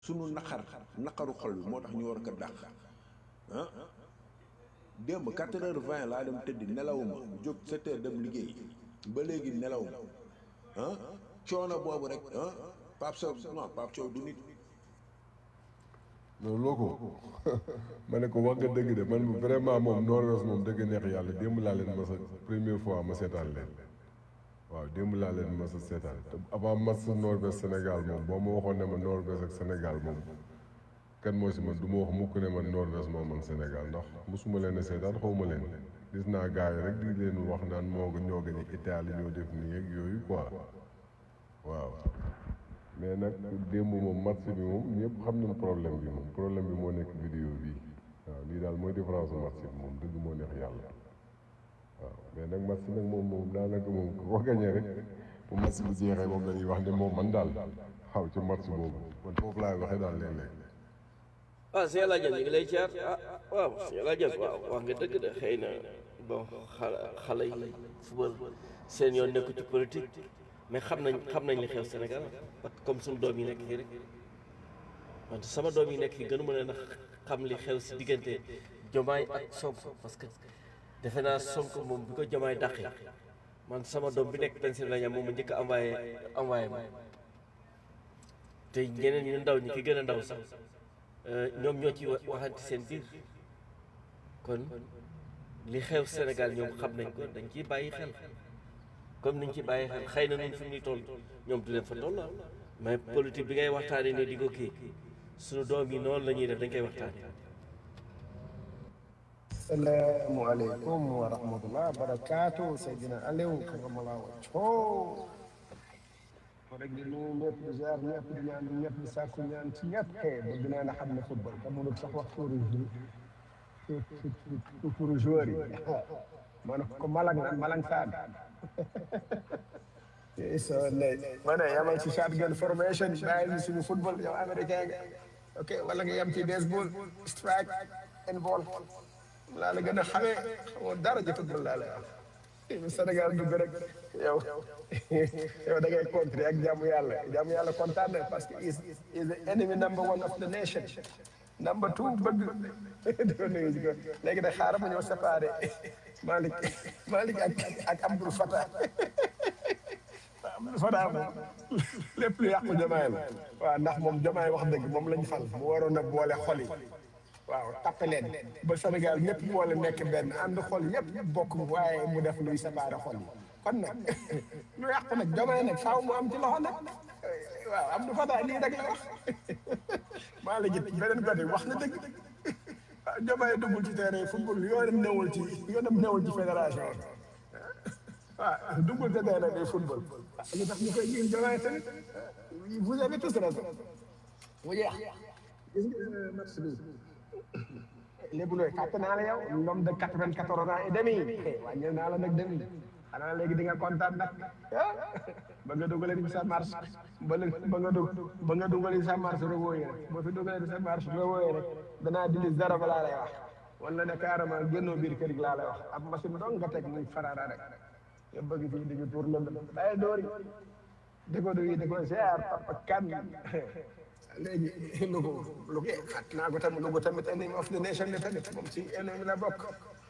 sunu naqaru xol bi moo tax ñu war ko dàq ah démb 4h20 laa dem tëddi nelawuma jóg 7h dem liggéey ba léegi nelawuma ah coono boobu rek ah Pape Sow non Pape Sow du nit. non loo ko ma ne ko wax nga dëgg de man vraiment moom Norvège moom dëgg neex yàlla démb laa leen mas a première fois ma seetaan leen waaw démb laa leen mas a seetaan te avant match Norvège Sénégal moom boo ma waxoon ne ma Norvège ak Sénégal moom kan moo si man du ma wax mukk ne man Norvège moo man Sénégal ndax mosuma leen a seetaan xaw ma leen gis naa gars yi rek di leen wax naan ñoo gën a Italie ñoo def nii ak yooyu quoi waaw mais nag démb moom match bi moom ñëpp xam nañ problème bi moo nekk vidéo bi waaw lii daal mooy différence match bi moom dëgg moo neex yàlla waaw mais nag match nag moom daanaka moom ku ko gañee rek bu match bi jeexee moom dañuy wax ne moom man daal xaw ci match boobu man foofu laay waxee daal léeg-léeg. ah sëñ El Hadj ñu ngi lay jaar waaw sëñ El Hadj waaw wax nga dëgg de xëy na bon xale yi football seen yoon nekku ci politique mais xam nañ li xew Sénégal parce que comme suñu doom yi nekk fii rek wante sama doom yi nekk fii gënu ma leen a xam li xew si diggante Diomaye ak Sonko parce que defe naa Sonko moom bi ko Diomaye dàqee man sama doom bi nekk Pennsylvania moom ma njëkk a envoyé ma te ñeneen ñu ndaw ñi ki gën a ndaw sax ñoom ñoo ci waxante seen biir kon li xew Sénégal ñoom xam nañ ko dañ ciy bàyyi xel comme niñ ci bàyyi xel xëy na ñun fi ñuy toll ñoom du leen fa toll mais politique bi ngay waxtaanee nii di ko kii suñu doom yi noonu la ñuy def dañ koy waxtaanee. Assalamualaikum warahmatullahi wabarakatuh. Sayyidina Aliou karamallahu wajhahu. Ko rek di nuyu ñëpp di ziar ñëpp di ñaan ñëpp di sàkku ñaan ci ñëpp bëgg naa na xam ne football te mënul sax wax pour joueur yi ma ne ko malang saad so ma ne yamal ci shotgun formation bàyyi suñu football yow américain nga ok wala nga yam ci baseball strike and ball laa la gën a xamee xamoo dara ci football laa la wax Sénégal dugg rek yow da ngay contrer ak jaamu yàlla kontaan na parce que is the enemy number one of the nation number two bëgg doo nuyu ko léegi nag xaaral ma ñëw séparé Malick ak Abdoul Fattah Abdoul Fattah moom lépp lu yàqu Diomaye la waaw ndax moom Diomaye wax dëgg moom lañ fal mu waroon a boole xol yi waaw tappe leen ba Sénégal ñëpp boole nekk benn ànd xol yëpp bokk waaye mu def luy séparé xol yi kon nag lu yàqu nag Diomaye nag faaw mu am ci loxo nag waaw Abdou Fattah lii rek la wax maa la gis beneen côté wax na dëgg waaw Diomaye duggul ci terrain football yoonam newul ci fédération waaw duggul ci terrain day football lu tax ñu koy gis Diomaye tamit vous avez tous raison mu jeex gis nga match bi léegi looy fàtte naa la yow l'homme de 94 ans et demi wàññil naa la nag demi xanaa léegi di nga kontaan nag ba nga dugalee sa marche ba nga dugalee sa marche rewooyee rek boo fi dugalee sa marche rewooyee rek danaa dindi dara ba laa lay wax wala ne carrément génnoo biir kër gi laa lay wax ab machine dong nga teg muy farara rek nga bëgg fii di ñu tuur lënd day doori di ko ziar papa kan léegi Louga xat naa ko tamit enemy of the nation la tamit moom ci enemy la bokk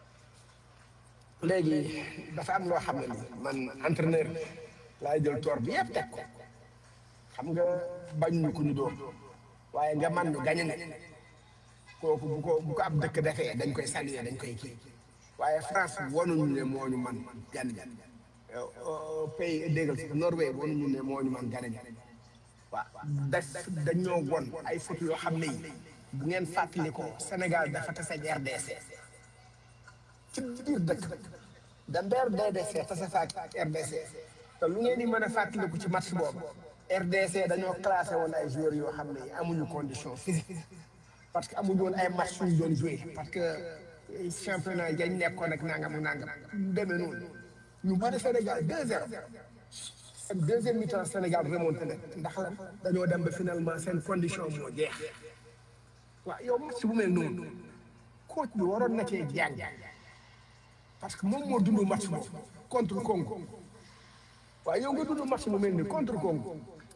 léegi dafa am loo xam ne ni man entraîneur laay jël toor bi yëpp teg ko xam nga bañ ñu ko ñu doon waaye nga man ñu gañe ne kooku bu ko ab dëkk defee dañ koy saluer dañ koy kii waaye France wonuñu ne moo ñu man gan pays déggal si Norvège wonuñu ne moo ñu man gane waaw dañoo won ay foot yoo xam ne yi bu ngeen fàttali ko Sénégal dafa tase ak RDC ci biir dëkk da mbeer RDC tase fa ak RDC te lu ngeen di mën a fàttaliku ci match boobu RDC dañoo classé woon ay joueurs yoo xam ne yi amuñu condition physique parce que amuñu woon ay match yu ñu doon joué parce que championnat jañ nekkoon ak nangam demee noonu ñu bari Sénégal 2-0 ak deuxième mi-temps Sénégal remonté na ndax la dañoo dem ba finalement seen condition moo jeex waaw yow match bu mel noonu coach bi waroon na cee jàng parce que moom moo dund match boobu contre Congo waaye yow nga dund match bu mel ni contre Congo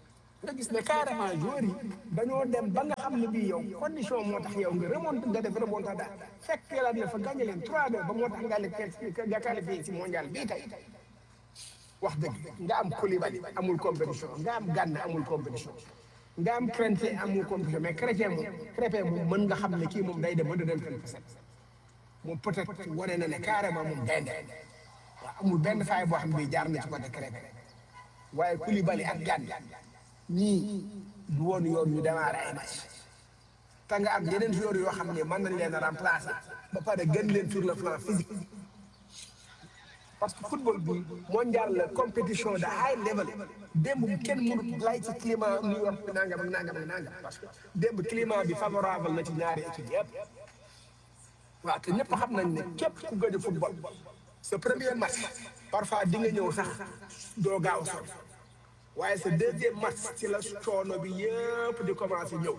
nga gis ne carrément joueurs yi dañoo dem ba nga xam ne bii yow condition moo tax yow nga remonte nga def remontada fekk la ne fa gagné leen 3-2 ba moo tax nga qualifié si mondial bii tey wax dëgg nga am Koulibaly amul compétition nga am Gana amul compétition nga am Krépin amul compétition mais Krépin moom mën nga xam ne kii moom day dem ba deuxième moom peut-être wane na ne carrément moom gaynde waaw amul benn faay boo xam ne bii jaar na ci côté Krépin waaye Koulibaly ak Gana ñii du woon yoon ñu démarré ay match te nga am yeneen joueurs yoo xam ne mën nañ leen a remplacer ba pare gën leen sur le plan physique parce que football bi mondial la compétition de high level démb kenn mënut lay ci climat New York bi nangam ak nangam ak nangam parce que démb climat bi favorable na ci ñaari équipe yëpp waaw te ñëpp xam nañ ne képp ku gëj a football sa premier match parfois di nga ñëw sax doo gaaw a sonn waaye sa deuxième match ci la coono bi yëpp di commencé ñëw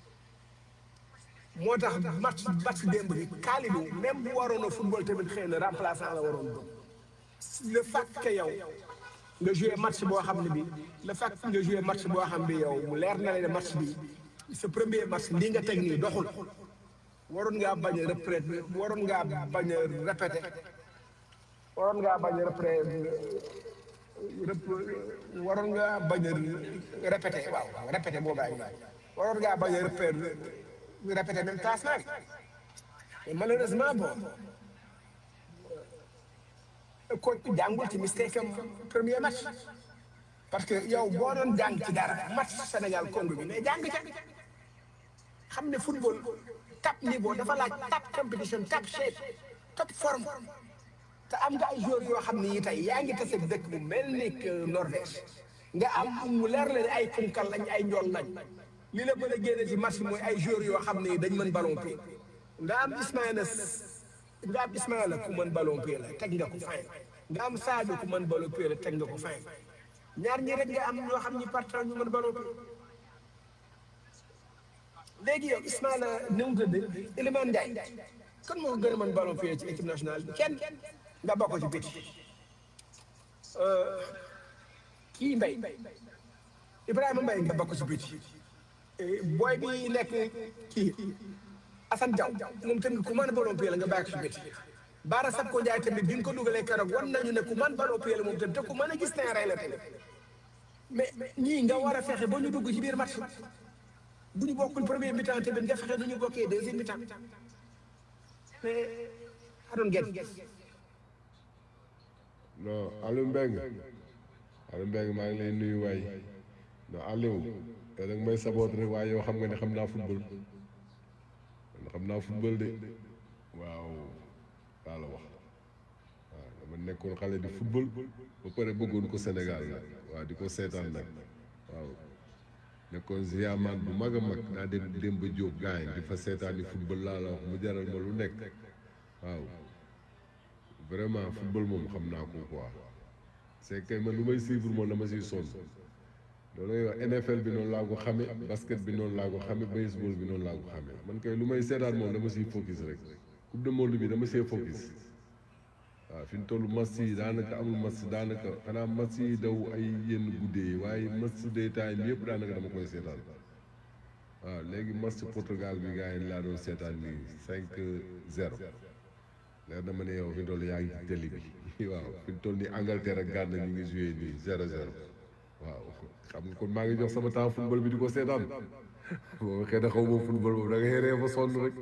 moo tax match démb bi Kalidou même bu waroon a football tamit xëy na remplaçant la waroon doon le fait que yow nga joué match boo xam ne bi le fait que nga joué match boo xam bi yow mu leer na la ne match bi sa premier match li nga teg nii doxul waroon ngaa bañ a répété waroon ngaa bañ a répété waroon ngaa bañ a waroon ngaa bañ a répété waaw répété boobaa yi waroon ngaa bañ a répété même classement bi mais malheureusement bon coach bi jàngul ci mistake am premier match parce que yow boo doon jàng ci dara match Sénégal Congo bi mais jàng ca xam ne football top niveau dafa laaj top competition top shape top forme te am nga ay joueurs yoo xam ne yi tey yaa ngi tase dëkk bu mel ni Norvège nga am mu leer la ne ay punkal lañ ay njool lañ li la mën a génne ci match mooy ay joueurs yoo xam ne dañ mën ballon pied nga am Ismaïla ku mën ballon pied la teg nga ko fin nga am Sadio ku mën ballon pied la teg nga ko fin ñaar ñi rek nga am ñoo xam ñi partant ñu mën ballon pied léegi yow Ismaïla ni mu tudd Iliman Ndiaye kan moo ko gën a mën ballon pied ci équipe nationale bi kenn nga bokk ci biti kii Mbaye Ibrahima Mbaye nga bokk ci biti booy bi nekk kii Assane Diaw moom tamit ku mën ballon pied la nga bàyyi ko ci biti Bara Sapko Ndiaye tamit bi nga ko dugalee keroog wan nañu ne ku mën ballon pied la moom tamit te ku mën a gis terrain la tamit mais ñii nga war a fexe ba ñu dugg ci biir match bu ñu bokkul premier mi-temps tamit nga fexe nu ñu bokkee deuxième mi-temps mais I don't get non Aliou Mbengue maa ngi lay nuyu waay non Aliou te nag may saboot rek waaye yow xam nga ne xam naa football de waaw daa la wax waaw dama nekkoon xale di football ba pare bëggoon ko Sénégal nag waaw di ko seetaan nag waaw nekkoon ziyamaan bu mag a mag daa dem Demba Diop gaay di fa seetaani football laa la wax mu jaral ma lu nekk waaw vraiment football moom xam naa ko quoi c'est que man lu may suivre moom dama siy sonn loolu lay wax NFL bi noonu laa ko xame basket bi noonu laa ko xame baseball bi noonu laa ko xame man kay lu may seetaan moom dama siy focus rek coupe du monde bi dama see focus waaw fi mu toll match yi daanaka amul match daanaka xanaa match yi daw ay yenn guddee yi waaye match day time yëpp daanaka dama koy seetaan waaw léegi match Portugal bi gars yi laa doon seetaan nii 5-0 leer na ma ne yow fi mu toll yaa ngi ci télé bi waaw fi mu toll nii Angleterre ak Ghana ñu ngi joué nii 0-0 waaw xam nga kon maa ngi jox sama temps football bi di ko seetaan boobu xëy na xaw ma football boobu da ngay ree ba sonn rek.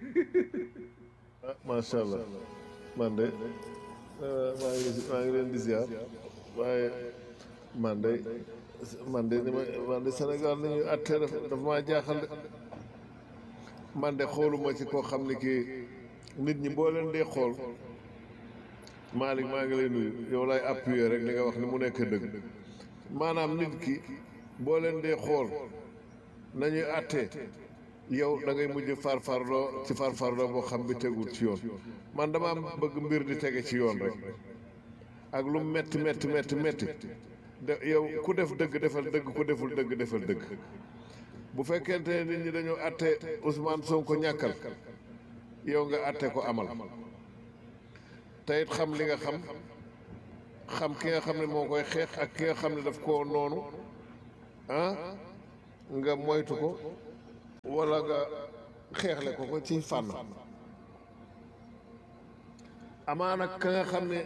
ah macha allah man de maa ngi leen di ziar waaye man de Sénégal ni ñuy àttee dafa maa jaaxal de man de xooluma ci koo xam ne kii nit ñi boo leen dee xool Malick maa ngi lay nuyu yow lay appuyer rek li nga wax ni mu nekk dëgg maanaam nit ki boo leen dee xool nañuy àttee yow da ngay mujj farfarloo ci farfarloo boo xam bi tegul ci yoon man dama bëgg mbir di tege ci yoon rek ak lu metti de yow ku def dëgg defal dëgg ku deful dëgg defal dëgg bu fekkente ne nit ñi dañoo àtte Ousmane Sonko ñàkkal yow nga àtte ko amal te it xam li nga xam ki nga xam ne moo koy xeex ak ki nga xam ne daf koo noonu ah nga moytu ko wala nga xeexle ko ci fànn amaana ka nga xam ne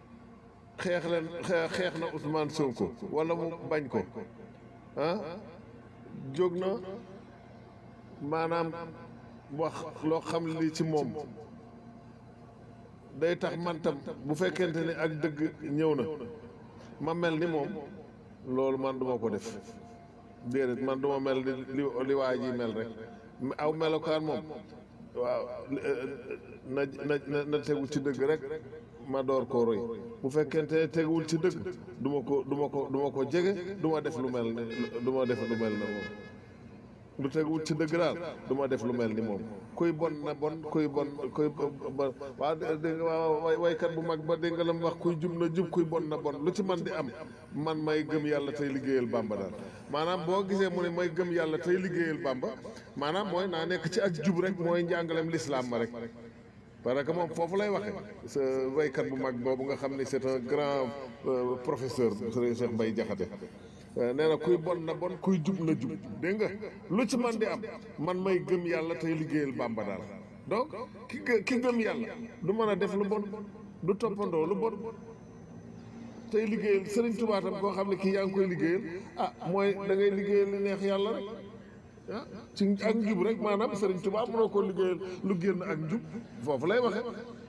xeex na Ousmane Sonko wala mu bañ ko ah jóg na maanaam wax loo xam lii ci moom day tax man tam bu fekkente ne ak dëgg ñëw na ma mel ni moom loolu man duma ko def déedéet man duma mel ni li waa ji mel rek aw melokaan moom waaw na tegu ci dëgg rek ma door koo roy bu fekkente ne teguwul ci dëgg du ma ko jege du ma def lu mel ni du ma def lu mel na moom lu teguwul ci dëgg daal du ma def lu mel ni moom kuy bon na bon kuy bon waa dégg nga waa waykat bu mag ba dégg nga la mu wax kuy jub na jub kuy bon na bon lu ci man di am man may gëm yàlla tey liggéeyal Bàmba daal maanaam boo gisee mu ne may gëm yàlla tey liggéeyal Bàmba maanaam mooy naa nekk ci ak jub rek mooy njàngalem lislaam ma rek parce que moom foofu lay waxe sa waykat bu mag boobu nga xam ne c'est un grand professeur Serigne Cheikh Mbaye Diakhaté nee na kuy bon na bon kuy jub na jub dégg nga lu ci man di am man may gëm yàlla tey liggéeyal Bàmba daal donc ki gëm yàlla du mën a def lu bon du toppandoo lu bon tey liggéeyal Serigne Touba tam koo xam ne kii yaa ngi koy liggéeyal mooy da ngay liggéeyal li neex yàlla rek ci ak njub rek maanaam Serigne Touba mënoo koo liggéeyal lu génn ak njub foofu lay waxe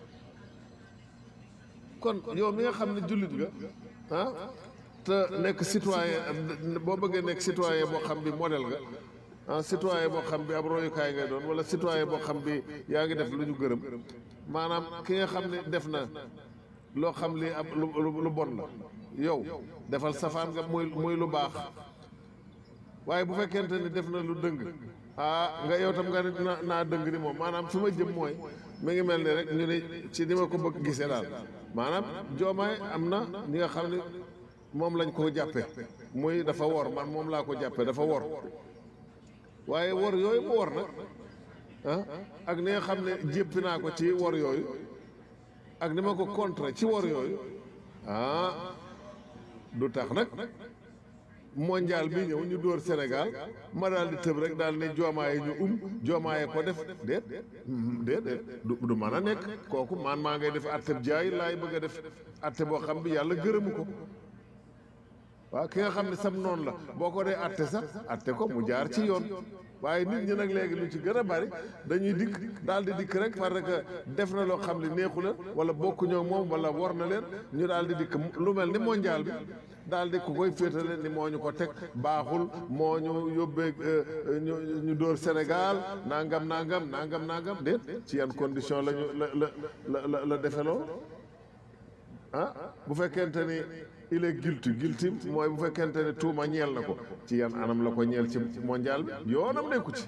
kon yow mi nga xam ne jullit nga te nekk citoyen boo bëggee nekk citoyen boo xam bi modèle nga citoyen boo xam bi ab royukaay ngay doon wala citoyen boo xam bi yaa ngi def lu ñu gërëm maanaam ki nga xam ne def na loo xam li ab lu bon la yow defal safaan nga muy lu baax waaye bu fekkente ni def na lu dëng nga yow tam nga ne naa dëng ni moom maanaam fi ma jëm mooy mi ngi mel ni rek ñu ne ci ni ma ko bëgg gisee daal maanaam Diomaye am na ñi nga xam ne moom lañ ko jàppe muy dafa wor man moom laa ko jàppe dafa wor waaye wor yooyu mu wor nag ak ni nga xam ne jéppi naa ko ci wor yooyu ak ni ma ko contre ci wor yooyu du tax nag mondial bi ñëw ñu dóor Sénégal ma daal di tëb rek daal ne Diomaye ñu Diomaye ko def déet du mën a nekk kooku man maa ngay def atteb jaay laay bëgg a def atte boo xam bi yàlla gërëmu ko waaw ki nga xam ne sam noonu la boo ko dee atte sax atte ko mu jaar ci yoon waaye nit ñi nag léegi lu ci gën a bari dañuy dikk daal di dikk rek parce que def na loo xam ne neexu leen wala bokku ñoo moom wala war na leen ñu daal di dikk lu mel ni mondial bi daal di ku koy féetale ni moo ñu ko teg baaxul moo ñu yóbbee ñu dóor Sénégal nangam déet ci yan condition lañu la defeloo bu fekkente ni il est guilty mooy bu fekkente ne tuuma ñeel na ko ci yan anam la ko ñeel ci mondial bi yoonam nekku ci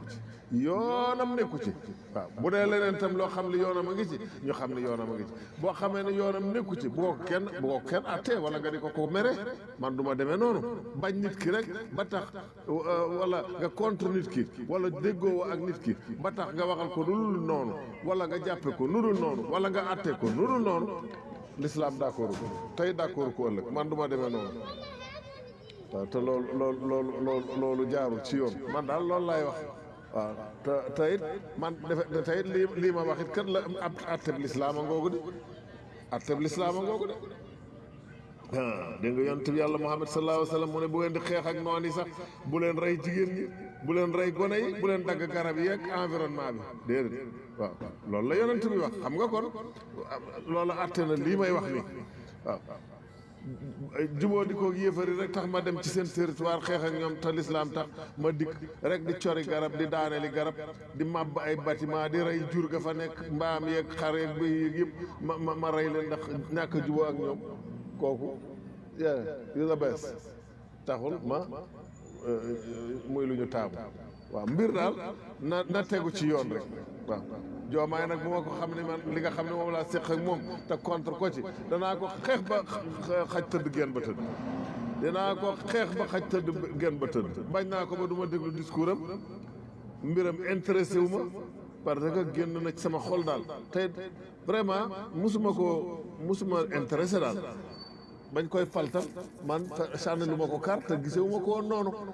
waaw bu dee leneen tam loo xam ne yoonam a ngi ci ñu xam ne yoonam a ngi ci boo xamee ne yoonam nekku ci bu ko kenn attee wala nga di ko mere man du ma demee noonu bañ nit ki rek ba tax wala nga contre nit ki wala déggoo ak nit ki ba tax nga waxal ko nudul noonu wala nga jàppe ko nudul noonu wala nga attee ko nudul noonu l'islam d'accord ko tey d'accord ko ëllëg man du ma demee noonu waaw te loolu jaarul ci yoon man daal loolu laay wax waaw te it man te it lii ma wax it kat la ab atteb lislaam a ngoogu de atteb lislaam a ngoogu de dégg nga yonent bi yàlla Muhammad sallallahu alayhi wa sallam mu ne bu ngeen di xeex ak noon yi sax bu leen rey jigéen ñi bu leen rey gone yi bu leen dagg garab yi ak environnement bi déedéet waaw loolu la yonent bi wax xam nga kon loolu atte na lii may wax nii waaw juboo di ko yéefari rek tax ma dem ci seen territoire xeex ak ñoom te lislaam tax ma dikk rek di cori garab di daaneeli garab di màbb ay bâtiment di rey jur ga fa nekk mbaam yeeg xar yeeg bëy yeeg yëpp ma rey leen ndax ñàkk a juboo ak ñoom kooku yu la bees taxul ma muy lu ñu taamu waaw mbir daal na tegu ci yoon rek waaw Diomaye nag bu ma ko xam ne man li nga xam ne moom laa séq ak moom te contre ko ci danaa ko xeex ba xaj tëdd geen ba tëdd dinaa ko xeex ba xaj tëdd geen ba tëdd bañ naa ko ba du ma déglu discours am mbiram intéressé wu ma parce que génn na ci sama xol daal te vraiment musuma intéressé daal bañ koy faltal man sànni lu ma ko carte te gisewu ma ko woon noonu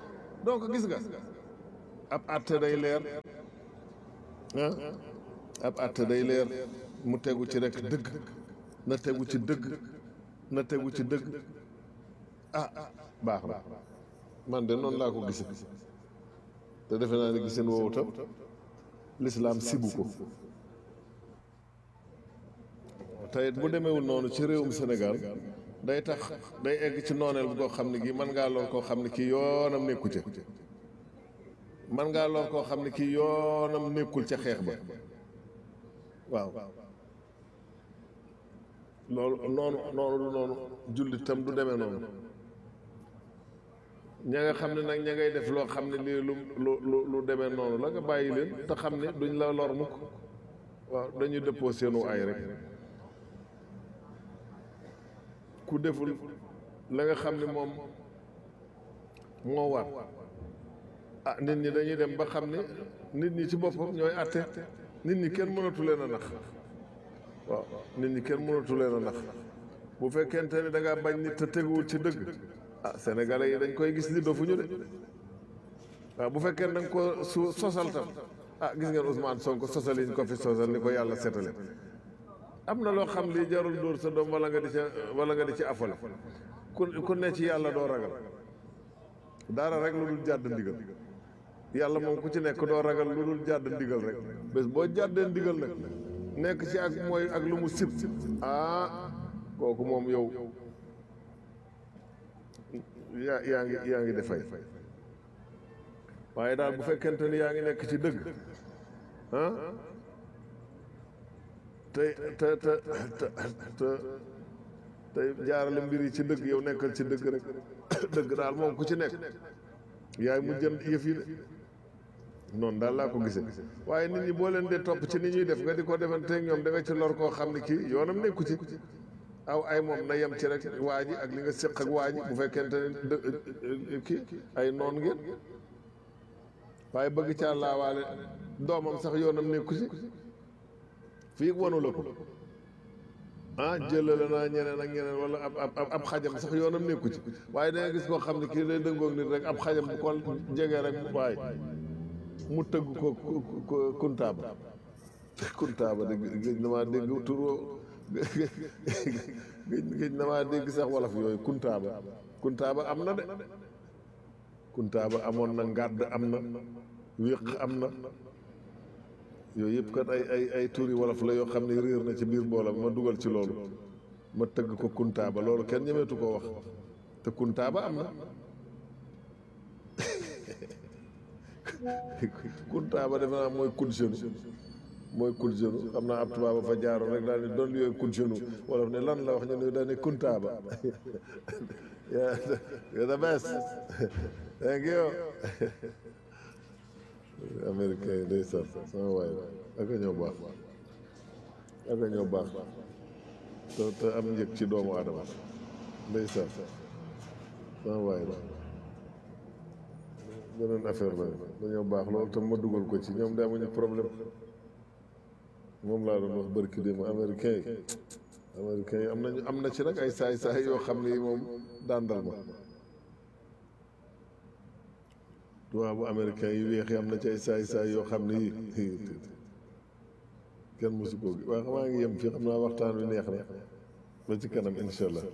donc gis nga ab àtte day leer ah ab àtte day leer mu tegu ci rek dëgg na tegu ci dëgg na tegu ci dëgg ah baax na man de noonu laa ko gise te defe naa ne giseen woowu tam lislaam sibu ko te it bu demeewul noonu ci réewum Sénégal day tax day egg ci nooneel bu koo xam ne gi mën ngaa lor koo xam ne kii yoonam nekku ca mën ngaa lor koo xam ne kii yoonam nekkul ca xeex ba waaw loolu noonu du noonu jullit tam du demee noonu ña nga xam ne nag ña ngay def loo xam ne lii lu demee noonu la nga bàyyi leen te xam ne duñ la lor mukk waaw dañuy dëppoo seenu ay rek ku deful la nga xam ne moom moo war ah nit ñi dañuy dem ba xam ne nit ñi ci boppam ñooy àtte nit ñi kenn mënatu leen a nax waaw nit ñi kenn mënatu leen a nax bu fekkente ne da ngaa bañ nit te teguwul ci dëgg ah sénégalais yi dañ koy gis li dofuñu de waaw bu fekkee ne da nga ko sosal tam ah gis ngeen Ousmane Sonko sosal yi ñu ko fi sosal ni ko yàlla setale am na loo xam lii jarul dóor sa doom wala nga di ci afole ku ne ci yàlla doo ragal dara rek lu dul jàdd ndigal yàlla moom ku ci nekk doo ragal lu dul jàdd ndigal rek bés boo jàddee ndigal nag nekk ci ak mooy ak lu mu sib ah kooku moom yow yaa ngi defay waaye daal bu fekkente ni yaa ngi nekk ci dëgg ah te jaarale mbir yi ci dëgg yow nekkal ci dëgg rek dëgg daal moom ku ci nekk yaay mu jënd yëf yi de noonu daal laa ko gisee waaye nit ñi boo leen dee topp ci ni ñuy def nga di ko defanteeg ñoom da nga ci lor koo xam ne kii yoonam nekku ci aw ay moom na yem ci rek waa ji ak li nga séq ak waa ji bu fekkente ne kii ay noon ngeen waaye bëgg caa laawaale doomam sax yoonam nekku ci fii wanu la ko ah jëlale naa ñeneen ak ñeneen wala ab xajam sax yoonam nekku ci waaye da nga gis koo xam ne kii day dëngoog nit rek ab xajam bu ko jegee rek waaye mu tëgg ko kuntaaba kuntaaba de géej na maa dégg turoo géej na maa dégg sax wolof yooyu kuntaaba am na de kuntaaba amoon na ngàdd am na wéq am na yooyu yëpp kat ay turi wolof la yoo xam ne réer na ci biir mboolam ma dugal ci loolu ma tëgg ko kuntaaba loolu kenn ñemeetu ko wax te kuntaaba am na kuntaaba defe naa mooy coup de genou xam naa ab tubaaba fa jaaroon rek daal ne doon yooyu coup de genou wolof ne lan la wax ñu ne daal ne kuntaaba you're the best thank you américain yi day sar sama waay aka ñoo baax te am njëg ci doomu adama day sar sama waay la beneen affaire la dañoo baax loolu te ma dugal ko ci ñoom daa amuñu problème moom laa doon wax barki démb américain yi am na ci nag ay saay yoo xam ne moom daandal ma tubaabu américain yi weex yi am na ci ay saay yoo xam ne yi kenn mosu koo gi waaye xamaa ngi yem fii xam naa waxtaan wi neex na ba ci kanam incha allah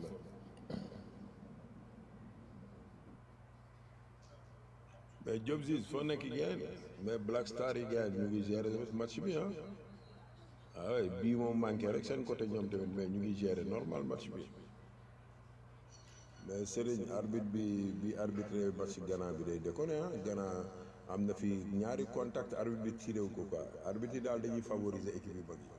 mais Diop Ziz foo nekk ngeen mais Black Star yi gars ñu ngi gérer match bi ah oui bii moom manqué rek seen côté ñoom tamit mais ñu ngi gérer normal match bi mais Serigne arbitre bi arbitré match Ghana bi day déconné ah Ghana am na fi ñaari contact arbitre bi tiré wu ko quoi arbitre yi daal dañuy favoriser équipe yu mag yi.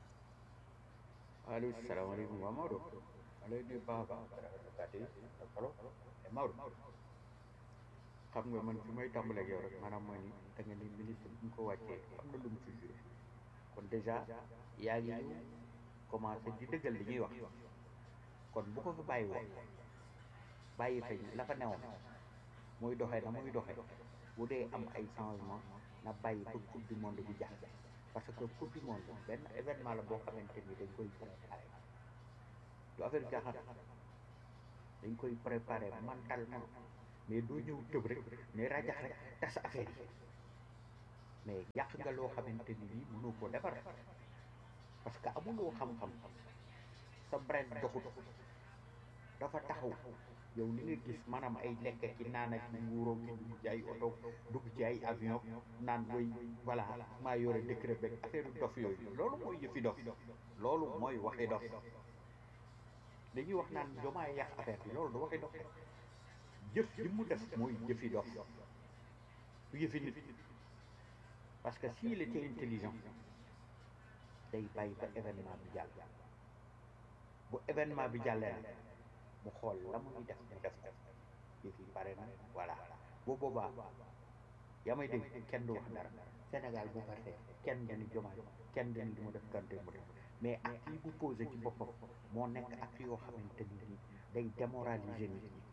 allo salaamaaleykum waa Maodo ma lay nuyu baax a baax allo Maodo xam nga man fi may tàmbaleeg yow rek maanaam mooy ni da nga ni ministre bi ñu ko wàccee am na lu mu ci joué kon dèjà yaa ngi ñu commencé di dëggal li ñuy wax kon bu ko fi bàyyi woon bàyyi fa la fa newoon muy doxee na muy doxee bu dee am ay changement na bàyyi ba coupe du monde bi jàll parce que coupe du monde benn événement la boo xamante ni dañ koy préparé du affaire jaaxal dañ koy préparé mentalement mais doo ñëw tëb rek ne rajax rek tas affaire yi mais yàq nga loo xamante ni lii mënoo ko defar parce que amuloo xam-xam sa brain doxut dafa taxaw yow li nga gis maanaam ay lekk ci naan ak nguuroo ki dugg ci ay oto dugg ci ay avion naan way voilà maa yore décret beeg affaire dof yooyu loolu mooy yëfi dof loolu mooy waxi dof dañuy wax naan Diomaye yàq affaire bi loolu du waxi dof jëf li mu def mooy jëfi dof du yëfi nit parce que s'il était intelligent day bàyyi ba événement bi jàll bu événement bi jàllee nag mu xool la muy def mu def ko yëf yi pare na voilà bu boobaa yaa may dégg kenn du wax dara Sénégal bu paree kenn du ni Diomaye kenn du ni li mu def Kanté mu def mais acte yi bu posé ci boppam moo nekk acte yoo xamante ni nii day démoraliser nit ñi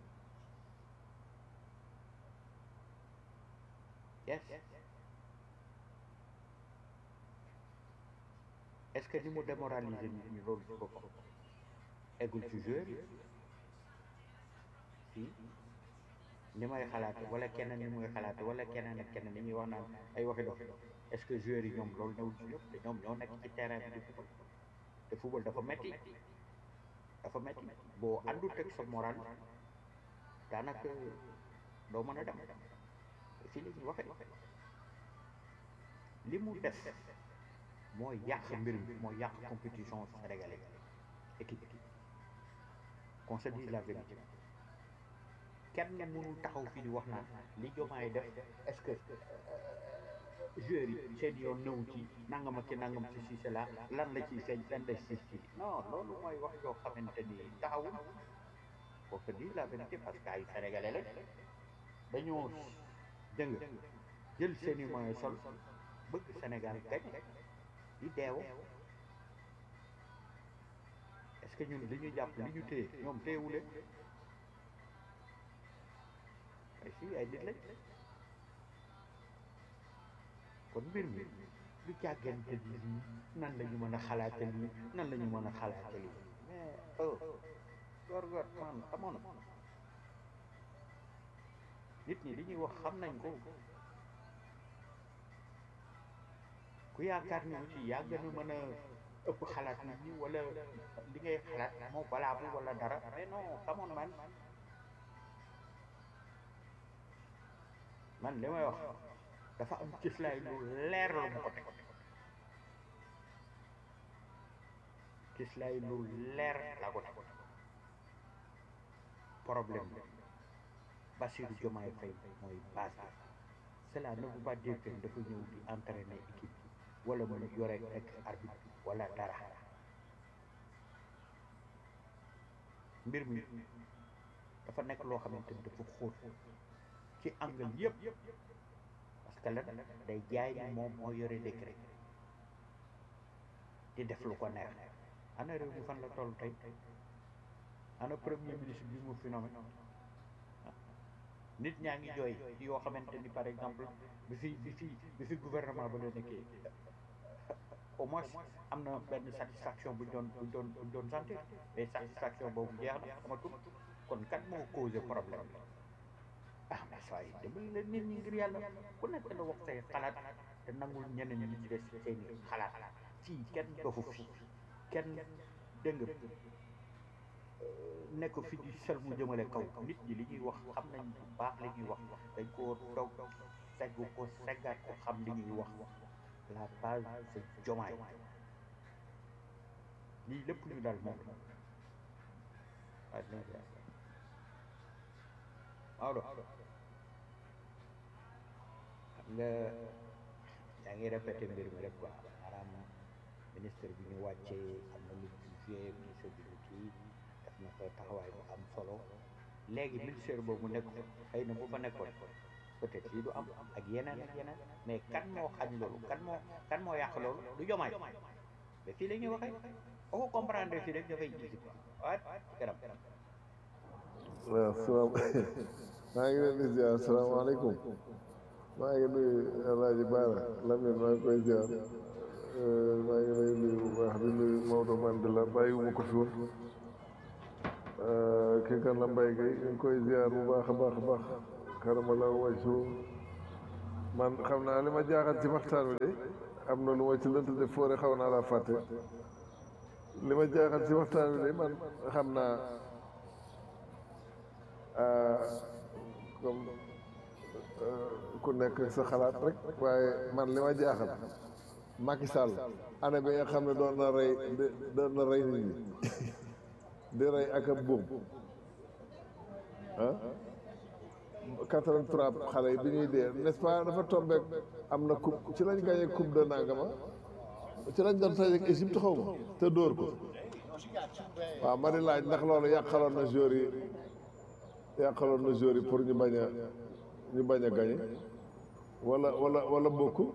yes est-ce que ni mu démoraliser nit ñi loolu ci boppam eggul ci joueur si ni may xalaate wala keneen ni muy xalaate wala keneen ak keneen ni ñuy wax naan ay waxi dof est-ce que joueurs yi ñoom loolu ñëwul ci ñoom te ñoom ñoo nekk ci terrain bi di football te football dafa metti boo àndul teg sa moral daanaka doo mën a dem fii la ñuy waxee li mu def mooy yàq mbir mi mooy yàq compétition sénégalaise équipe qu'on se dise la vérité kenn mënul taxaw fii di wax naan li Diomaye def est-ce que joueurs yi seen yoon nëw ci nangam ak ci nangam ci si c'est là lan la ciy feeñ lan la ci non loolu mooy wax yoo xamante ni taxawul pour se dire la vérité parce que ay sénégalais lañ dañoo dëng jël seeni moyen sol bëgg Sénégal gañ di deew est-ce que ñun li ñu jàpp li ñu téye ñoom téyewuleen ay si ay nit lañ kon mbir mi lu càggante lii nan la ñu mën a xalaate lii nan la ñu mën a xalaate lii mais góor man xamoon na nit ñi li ñuy wax xam nañ ko ku yaakaar ni aussi yaa gën a mën a ëpp xalaat nit ñi wala li ngay xalaat moo valable wala dara mais non xamoon man li may wax dafa am cëslaay lu leer la mu ko teg cëslaay lu leer la ko teg problème bi Bassirou Diomaye Faye mooy base bi cela ne veut pas dire que dafa ñëw di entraîner équipe wala mu yore nekk arbitre wala dara mbir mi dafa nekk loo xamante ni dafa xóot ci angle yëpp parce que lan day jaay ni moom moo yore décret di def lu ko neex ana réew mi fan la toll tey ana premier ministre bi mu fi nommé nit ñaa ngi jooy ci yoo xamante ni par exemple bi fi gouvernement ba la nekkee au moins am na benn satisfaction buñ doon sentir mais satisfaction boobu jeex na amatul kon kat moo causé problème bi ah mais saa yi dimbali leen nit ñi ngir yàlla ku nekk na wax say xalaat te nangul ñeneen ñi ci des seeni xalaat fii kenn dofu fi kenn dégg nga nekk fi di sel mu jëmale kaw nit ñi li ñuy wax xam nañ bu baax li ñuy wax dañ koo toog seggu ko seggaat ko xam li ñuy wax la base c'est Diomaye lii lépp ñu dal moom Maodo xam nga yaa ngi répété mbir mi rek quoi maanaam ministre bi ñu wàccee am na lu jugé ministre bi ñu kii def na ko taxawaay bu am solo léegi ministère boobu nekk xëy na bu fa nekkoon peut-être lii du am ak yeneen mais kan moo xañ loolu kan moo yàq loolu du Diomaye mais fii la ñuy waxee boo ko comprendre fii rek dafay gis waaye kanam waaw salaam maa ngi leen di ziar asalaamaaleykum maa ngi nuyu El Hadj Baara Lamine maa ngi koy ziar maa ngi lay nuyu bu baax di nuyu Maodo Mandela bàyyiwuma ko fi woon kii kan la Mbaye Gueye ñu ngi koy ziar bu baax a baax a baax karamala wajhu man xam naa li ma jaaxal ci waxtaan wi de am na lu ma ci lënt de foore xaw naa laa fàtte li ma jaaxal ci waxtaan wi de man xam naa comme ku nekk sa xalaat rek waaye man li ma jaaxal Macky Sall année bi nga xam ne doon na rey nit ñi di rey ak a buum 83 xale yi bi ñuy dee n'est-ce pas dafa tombeek am na coupe ci lañ gagné coupe de nangama ci lañ doon tajeek Égypte xaw ma te dóor ko waaw ma di laaj ndax loolu yàqaloon na joueurs yi pour ñu bañ a gagné wala bokku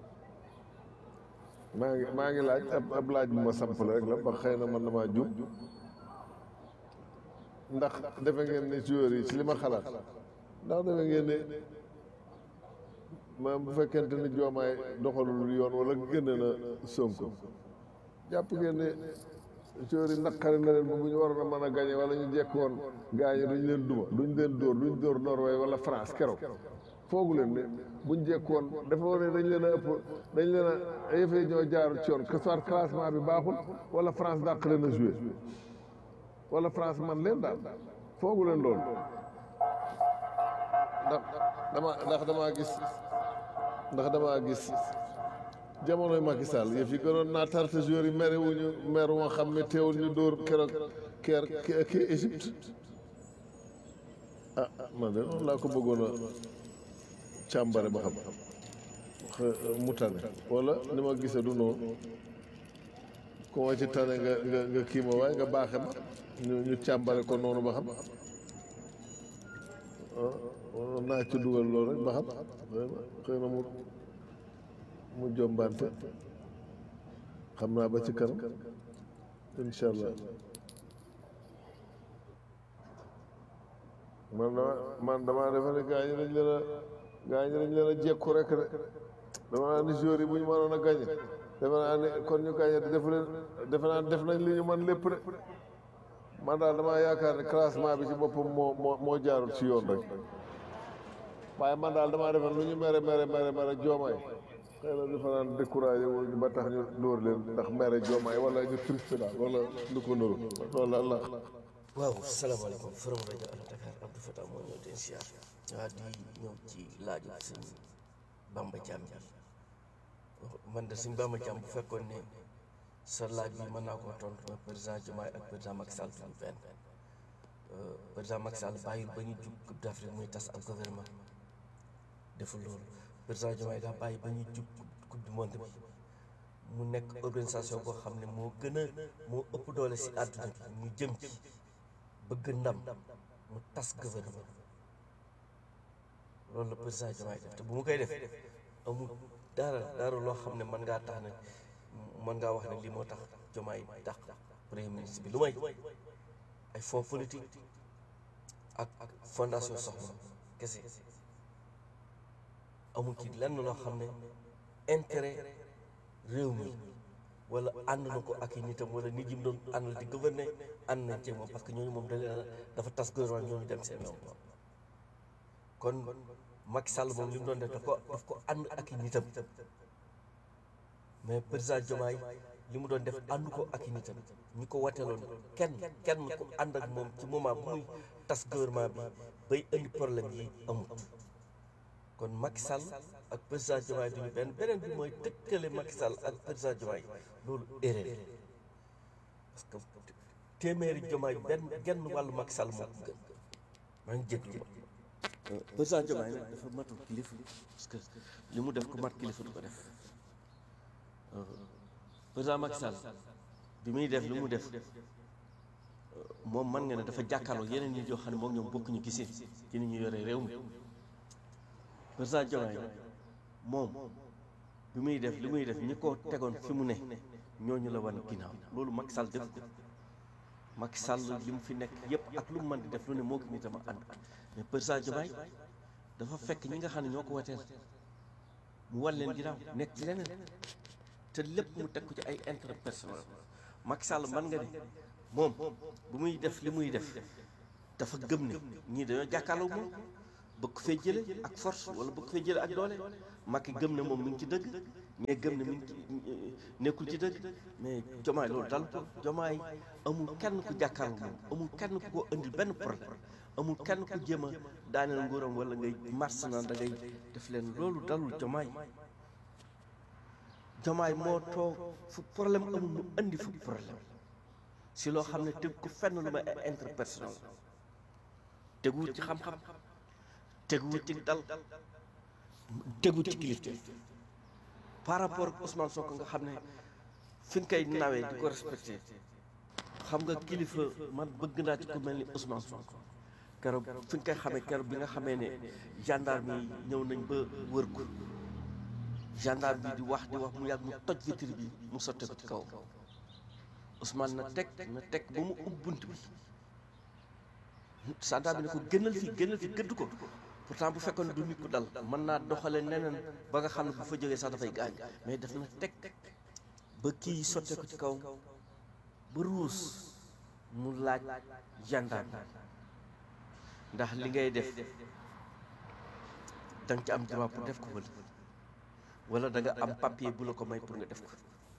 maa ngi laaj ab laaj bu ma sampale rek la ba xëy na man na maa jub ndax defe ngeen ne joueurs yi ci li ma xalaat ndax defe ngeen ne ma bu fekkente ni Diomaye doxalul yoon wala génn na Sonko jàpp ngeen ne joueurs yi naqari na leen ba bu ñu waroon a mën a gagné wala ñu jekk woon gaañu duñ leen duma duñ dóor Norvège wala France keroog foogu leen ne buñ jekk woon dafa war ne dañ leen a yëfee ñoo jaaru ci yoon que soit classement bi baaxul wala France dàq leen a joué wala France man leen daal foogu leen loolu ndax damaa gis jamonoy Macky Sall yëf yi gënoon naa tarte joueurs yi mere moo xam ne teewul ñu dóor keroog kii Égypte man de noonu laa ko bëggoon a càmbare ba xam mu tane wala ni ma gisee du noonu ku ma ci tane nga kii ma waaye nga baaxe ma ñu càmbare ko noonu ba xam naa ci dugal loolu rek ba xam xëy na mu jombante xam naa ba ci kanam incha allah man damaa defe ne gaa ñi dañ leen a jekku rek de dama naa ni joueurs yi bu ñu mënoon a gagné defe naa ne kon ñu gagné defe naa def nañ li ñu mën lépp de man daal damaa yaakaar ne classement bi ci boppam moo jaarul ci yoon rek waaye man daal damaa defe lu ñu mere Diomaye xëy na dafa naan découragé wu ñu ba tax ñu dóor leen ndax mere Diomaye wala ñu triste daal wala lu ko nuru loolu la waaw salaamaaleykum forum rajo Allo Dakar Abdou Fatah moo ñëw den siyaar waa di ñëw ci laaju sëñ Bamba Thiam bi man de sëñ Bamba Thiam bu fekkoon ne sa laaj bi mën naa koo tontu ma président Diomaye ak président Macky Sall duñu benn président Macky Sall bàyyil ba ñu jub Coupe d'Afrique muy tas ak gouvernement deful loolu président Diomaye daa bàyyi ba ñu jub Coupe du monde bi mu nekk organisation boo xam ne moo ëpp doole si àdduna bi ñu jëm ci bëgg ndam mu tas gouvernement loolu la président Diomaye def te bu mu koy def amul dara loo xam ne mën ngaa tax ne mën ngaa wax ne lii moo tax Diomaye dàq premier ministre bi lu may ay fonds politique ak fondation Soxna kese amul ci lenn loo xam ne intérêt réew mi wala ànd na ko ak i nitam wala nit yi mu doon àndal di gouverner ànd nañ ci moom parce que ñooñu moom dafa tas gouvernement ñooñu dem seen yoon kon Macky Sall moom li mu doon def daf ko ànd ak i nitam mais président Diomaye li mu doon def ànd ko ak i nitam ñi ko wateeloon kenn ku ànd ak moom ci moment bu muy tas gouvernement bi bay indi problème yi amut kon Macky Sall ak président Diomaye duñu beneen bi mooy tëkkale Macky Sall ak président Diomaye loolu erreur parce que téeméeri Diomaye genn wàllu Macky Sall moo ko gën maa ngi jéglu ma président Diomaye nag dafa matul kilifa parce que li mu def ku mat kilifa du ko def président Macky Sall bi muy def li mu def moom man nga ne dafa jàkkaarloo yeneen nit yoo xam ne moom ñoom bokkuñu gisee ci ni ñu yore réew mi président Diomaye moom bi muy def li muy def ñi ko tegoon fi mu ne ñooñu la wan ginnaaw loolu Macky Sall def ko Macky Sall li mu fi nekk yëpp ak lu mu mën di def lu ne moo ko nitam a ànd mais président Diomaye dafa fekk ñi nga xam ne ñoo ko wateel mu wan leen ginnaaw nekk ci leneen te lépp mu teg ko ci ay intérêt personnel Macky Sall man nga ne moom bu muy def li muy def dafa gëm ne ñii dañoo jàkkaarloo moom bëgg fee jële ak force wala bëgg fee jële ak doole Macky gëm ne moom mi ngi ci dëgg mais gëm ne mi ngi ci nekkul ci dëgg mais Diomaye loolu dal ko Diomaye amul kenn ku jàkkaarloo moom amul kenn ku ko indil benn problème amul kenn ku jéem a daaneel nguuram wala ngay mars naan da ngay def leen loolu dalul Diomaye moo toog fu problème amul mu indi fu problème si loo xam ne teg ko fenn lu may interpersonnel teguwul ci xam-xam teguwul ci dal teguwul ci kilifteef par rapport ak Ousmane Sonko nga xam ne fi nga koy nawee di ko respecté xam nga kilifa man bëgg naa ci ku mel ni Ousmane Sonko keroog fi nga koy xamee keroog bi nga xamee ne gendarme yi ñëw nañ ba wër ko gendarme bi di wax mu yàgg mu toj vitre bi mu sotte ko ci kaw Ousmane na teg ba mu ub bunt bi gendarme bi ne ko génnal fi gëdd ko pourtant bu fekkoon du nit ku dal mën naa doxale neneen ba nga xam ne bu fa jógee sax dafay gaañ mais daf na teg ba kii sotte ko ci kaw ba ruus mu laaj gendarme ndax li ngay def danga ci am droit pour def ko wala da nga am papier bu la ko may pour nga def ko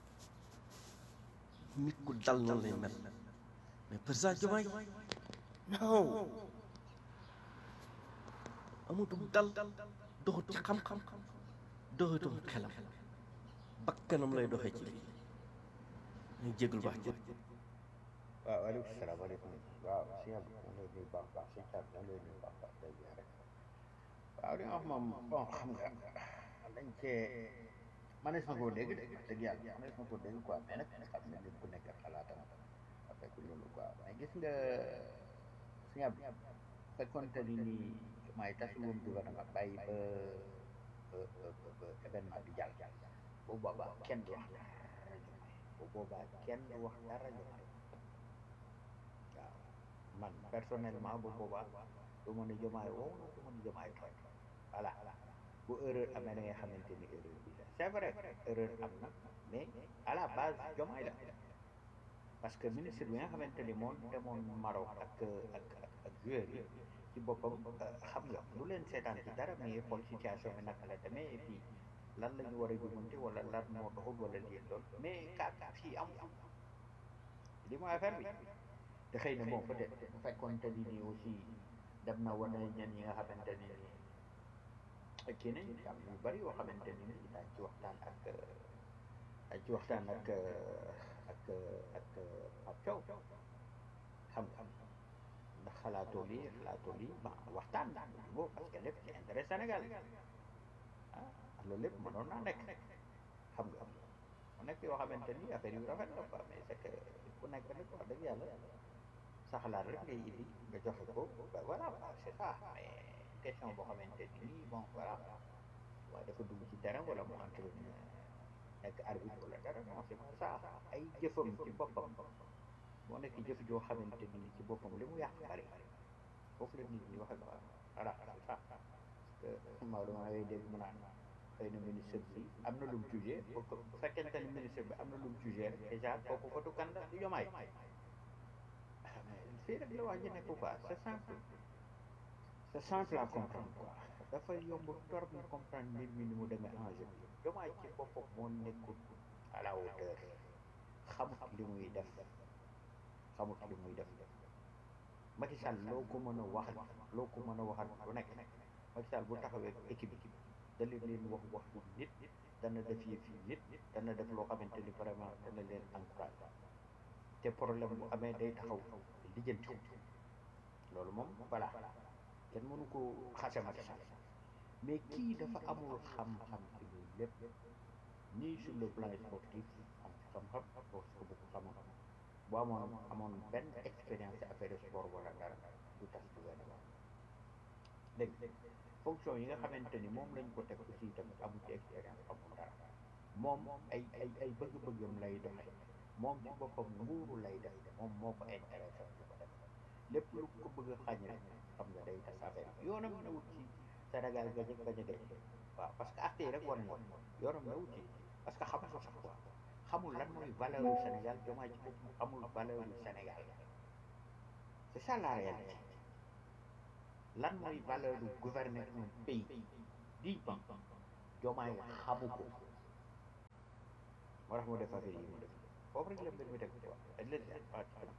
nit ku dal noonu lay mel mais président Diomaye non amutum dal doxut ci xam-xam doxutum xelam bakkanam lay doxee ci lii ñu jégul baax ci waaw waaleykum salaam waaleykum waaw si yàlla moom lay nuyu baax baax si càr moom lay nuyu baax baax day bien rek waaw li nga wax moom bon xam nga dañ cee manees na koo dégg dëgg yàlla manees na koo dégg quoi mais nag xam ne nit ku nekk xalaatam fekk loolu quoi mais gis nga si yàlla fekkonte ni nii may tas woon gouvernement bàyyi ba événement bi jàll bu boobaa kenn du wax dara bu boobaa kenn du wax dara waaw man personnellement bu boobaa du ma ne Diomaye wow na du ma ne Diomaye tooy voilà bu erreur amee da ngay xamante ni erreur bi la c'est vrai erreur am na mais à la base Diomaye la parce que ministre bi nga xamante ni moom demoon Maroc ak joueurs yi ci boppam xam nga lu leen seetaan ci dara mais xool situation bi naka la demee et puis lan la ñu war a jumante wala lan moo doxul wala lii lool mais kaa fii am li mooy affaire bi te xëy na bon peut-être bu fekkoon te ni nii aussi dem na wane ñenn ñi nga xamante ni kii nañ am yu bari yoo xamante ni daañ ci waxtaan ak Pape Thiaw xam nga ndax xalaatoo lii ba waxtaan boobu parce que lépp ci intérêt Sénégal loolu lépp mënoon naa nekk xam nga mu nekk yoo xamante ni affaire yu rafet la quoi mais c'est que ku nekk nag wax dëgg yàlla sa xalaat rek ngay indi nga joxe ko voilà c'est ça mais question boo xamante ni bon voilà waaye dafa dugg ci terrain wala mu entre nekk arbitre wala dara non c'est pour ça ay jëfam ci boppam moo nekk jëf joo xamante ni ci boppam li mu yàq bari foofu la nit ñi waxe quoi voilà c'est ça parce que Maodo maa ngay dégg mu naan xëy na ministre bi am na lu mu jugé bu fekkente ni ministre bi am na lu mu jugé rek déjà kooku ko du kan la du Diomaye mais fii rek la wax ji nekk quoi c'est simple à comprendre quoi dafa yomb torop na comprendre mbir mi ni mu demee enjeu bi Diomaye ci boppam moo nekkul à la hauteur xamut li muy def Macky Sall loo ko mën a waxal lu nekk Macky Sall bu taxawee équipe bi dana leen wax bu nit dana def yëf yi nit dana def loo xamante ni vraiment dana leen encouragé te problème bu amee day taxaw lijjanti loolu moom voilà kenn mënu ko xase Macky Sall mais kii dafa amul xam-xam ci loolu lépp nii sur le plan sportif am xam-xam parce que bu ko xamoon bu amoon benn expérience affaire sport wala dara du tas gouvernement dégg fonction yi nga xamante ni moom lañ ko teg aussi tamit amu ci expérience amul dara moom ay bëgg-bëggam lay doxe moom ci boppam nguuru lay def moom moo ko intéressé lu ko def lépp lu ko bëgg a xañ rek xam nga day tas affaire yoonam newut ci Sénégal bañ a gañ waaw parce que acte yi rek war na yoonam newut ci parce que xamu ko sax quoi xamul lan mooy valeur du Sénégal Diomaye ci boppam xamul valeur du Sénégal c'est ça la réalité lan mooy valeur du gouverner un pays dignement Diomaye xamu ko moo tax mu def affaire yi mu def foofu rek la mbir mi teg quoi dañ leen di pas ci kanam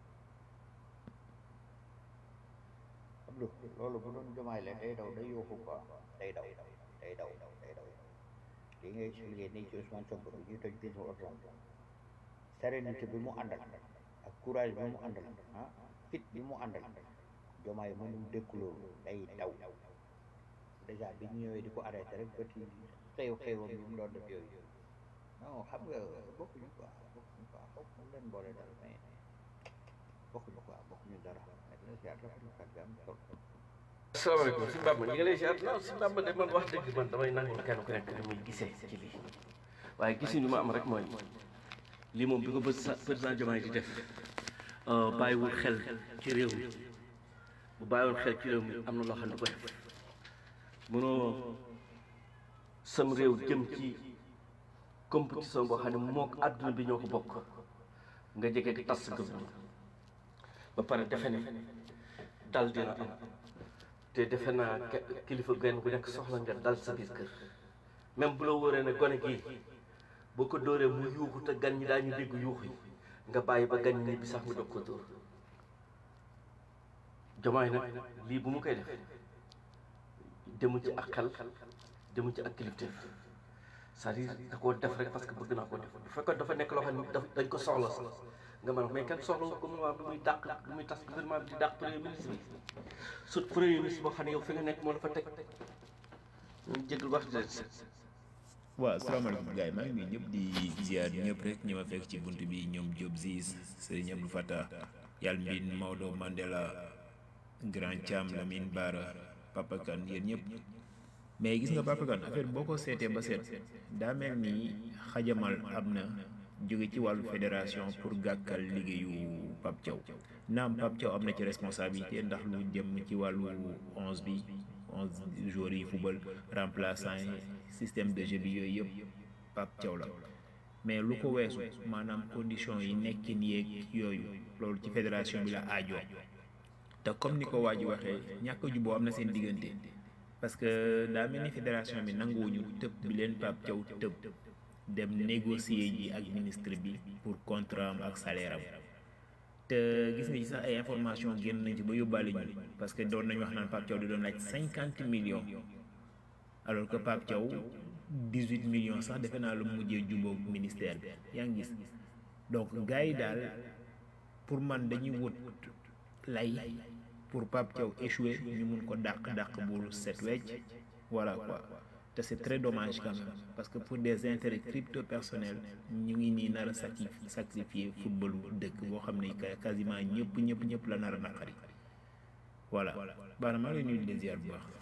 Abdou loolu bu doon Diomaye la day daw day yóoxu quoi day daw li ngay expliqué nii ci Ousmane Sonko bi ñuy toj biir oto sérénité bi mu àndal ak courage bi mu àndal ah fit bi mu àndal Diomaye mënul dékku loolu day daw déjà bi ñu ñëwee di ko arrêté rek ba ci xew-xewam yi mu doon def yooyu non xam nga bokkuñu quoi foog mu leen boole dara mais bokkuñu dara asalaamaaleykum si Mbamba ñu ngi lay ziar non si Mbamba de man wax dëgg man damay nangu kenn ku nekk ni muy gisee ci lii waaye gis ñu ma am rek mooy lii moom bi ko président Diomaye di def bàyyiwul xel ci réew mi bu bàyyiwul xel ci réew mi am na loo xam ne du ko def mënoo sam réew jëm ci compétition boo xam ne mook àdduna bi ñoo ko bokk nga jege di tas sa gëm ba pare defe ne dal dina am te defe naa kilifa genn bu nekk soxla nga dal sa biir kër même bu la wóoree ne gone gii boo ko dóoree mu yuuxu te gan ñi daañu dégg yuuxu yi nga bàyyi ba gan ñi bi sax nga doog ko dóor Diomaye nag lii bu mu koy def demu ci ak xel demu ci ak kilifteef c'est-à-dire da koo def rek parce que bëgg naa koo def bu fekkoon dafa nekk loo xam ne dañ ko soxla sax nga mën a mais kenn soxla gouvernement bi muy dàq bi muy tas gouvernement bi di dàq premier ministre bi surtout premier ministre boo xam ne yow fi nga nekk moo la fa teg ñu jégal wax de waaw asalaamaaleykum gars yi maa ngi nuyu ñëpp di ziar ñëpp rek ñi ma fekk ci bunt bi ñoom Diop Ziz Serigne Abdou Fattah Yal Mbin Maodo Mandela Grand Thiam Lamine Bara Papa Kane yéen ñëpp mais gis nga Papa Kane affaire boo ko seetee ba seet daa mel ni xajamal am na jóge ci wàllu fédération pour gàkkal liggéeyu Pape Thiaw naam Pape Thiaw am na ci responsabilité ndax lu jëm ci wàllu 11 bi 11 joueurs yi football remplaçant yi système de jeu bi yooyu yëpp Pape Thiaw la mais lu ko weesu maanaam condition yi nekkin yeeg yooyu loolu ci fédération bi la aajoo te comme ni ko waa ji waxee ñàkk a juboo am na seen diggante parce que daa mel ni fédération bi nanguwuñu tëb bi leen Pape Thiaw tëb dem négocier ji ak ministre bi pour contrat am ak salaire am te gis nga ci sax ay information génn nañ ci ba yóbbaale ñu parce que doon nañu wax naan Pape Thiaw di doon laaj 50 millions alors que Pape Thiaw 18 millions sax defe naa lu mujjee jubóog ministère bi yaa ngi gis donc gars yi daal pour man dañuy wut lay pour Pape Thiaw échoué ñu mun ko dàq bu set wecc voilà quoi te c'est très dommage quand même parce que pour des intérêts crypto personnels ñu ngi nii nar a sacrifier footballu dëkk boo xam ne quasiment ñëpp la nar a naqari voilà baana maa ngi lay nuyu di la ziar bu baax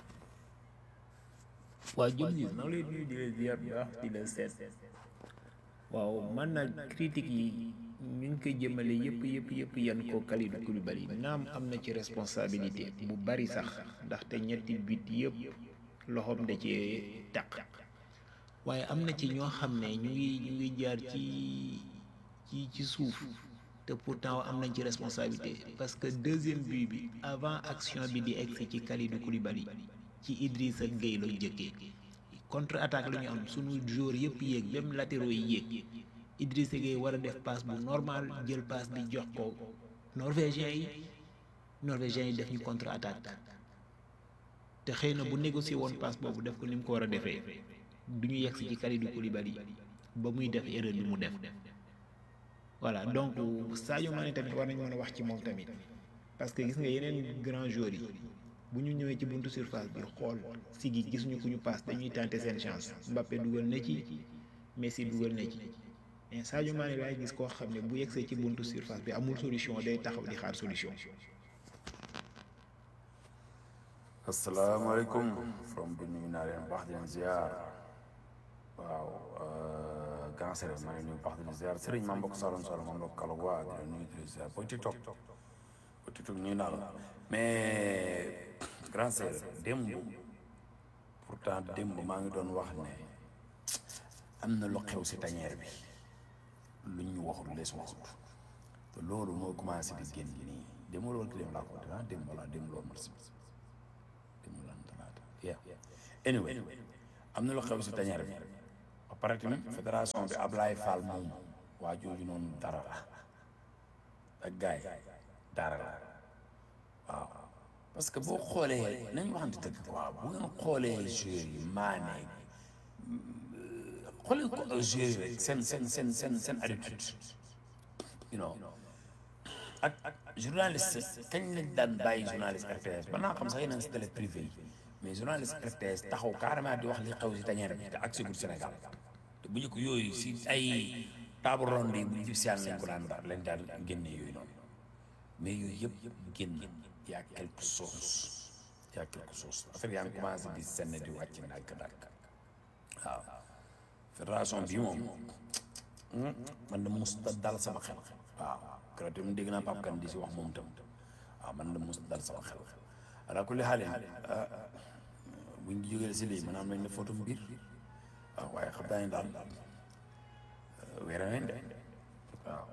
waaw jub gis maa ngi lay nuyu di la ziar bu baax di la seet waaw man nag critique yi ñu ngi koy jëmale yëpp yan ko Kalidou Koulibaly naam am na ci responsabilité bu bari sax ndaxte ñetti but yëpp loxoom da cee taq waaye am na ci ñoo xam ne ñu ngi jaar ci suuf te pourtant am nañ ci responsabilité parce que deuxième but bi avant action bi di egsi ci Kalidou Koulibaly ci Idrissa Gueye la jëkkee contre attaque la ñu am sunu joueur yëpp yéeg même latéraux yi yéeg Idrissa Gueye war a def passe bu normal jël passe bi jox ko norvégiens yi def ñu contre attaque te xëy na bu négocier woon passe boobu def ko ni mu ko war a defee du ñu yegg si ci Kalidou Koulibaly ba muy def erreur bi mu def voilà donc Sadio Mané tamit war nañu mën a wax ci moom tamit parce que gis nga yeneen grand joueurs yi bu ñu ñëwee ci buntu surface bi xool sigi gisuñu ku ñu passe dañuy tenter seen chance Mbappé dugal na ci Messi dugal na ci mais Sadio Mané laay gis koo xam ne bu yegsee ci buntu surface bi amul solution day taxaw di xaar solution. asalaamaaleykum from bi nuyu naa leen baax di leen ziar waaw grand sérieux maa ngi nuyu baax di leen ziar Serigne ma mbokk Saloum ma mbokk Kaolack waa di leen nuyu di leen ziar booy TikTok nuyu naa la mais grand sérieux démb pourtant démb maa ngi doon wax ne am na lu xew si tañeer bi luñ ñu waxul lees waxut te loolu moo commencé di génn nii démb loolu ki dem laa ko dinaa démb balaa démb loolu marsi démb lan talaata yeah anyway am na lu xew si tañeer bi ba pare tamit fédération bi Ablaye Fall moom waa jooju noonu dara la ak gaay dara la waaw parce que boo xoolee nañ waxante dëgg quoi bu ngeen xoolee joueurs yi Mané xoolee ko joueurs yi rek seen attitude you know ak journaliste kañ lañ daan bàyyi journaliste RTS ba naa xam sax yeneen si télé privé yi mais journaliste RTS taxaw carrément di wax li xew si tañeer bi te ak sigul Sénégal te bu ñu ko yooyu si ay table ronde yi bu ñu siyaan lañ ko daan daal lañ daan génne yooyu noonu mais yooyu yëpp génn y a quelque chose affaire yaa ngi commencé di senn di wàcc ndànk-ndànk waaw fédération bi moom man da mos dal sama xel waaw keroog tamit dégg naa Pape Kane di si wax moom tam waaw man da mos dal sama xel ala kulli xaalin buñ jógee si lii maanaam nañ ne photo mbir waaw waaye xam naa ne daal weere nañ de waaw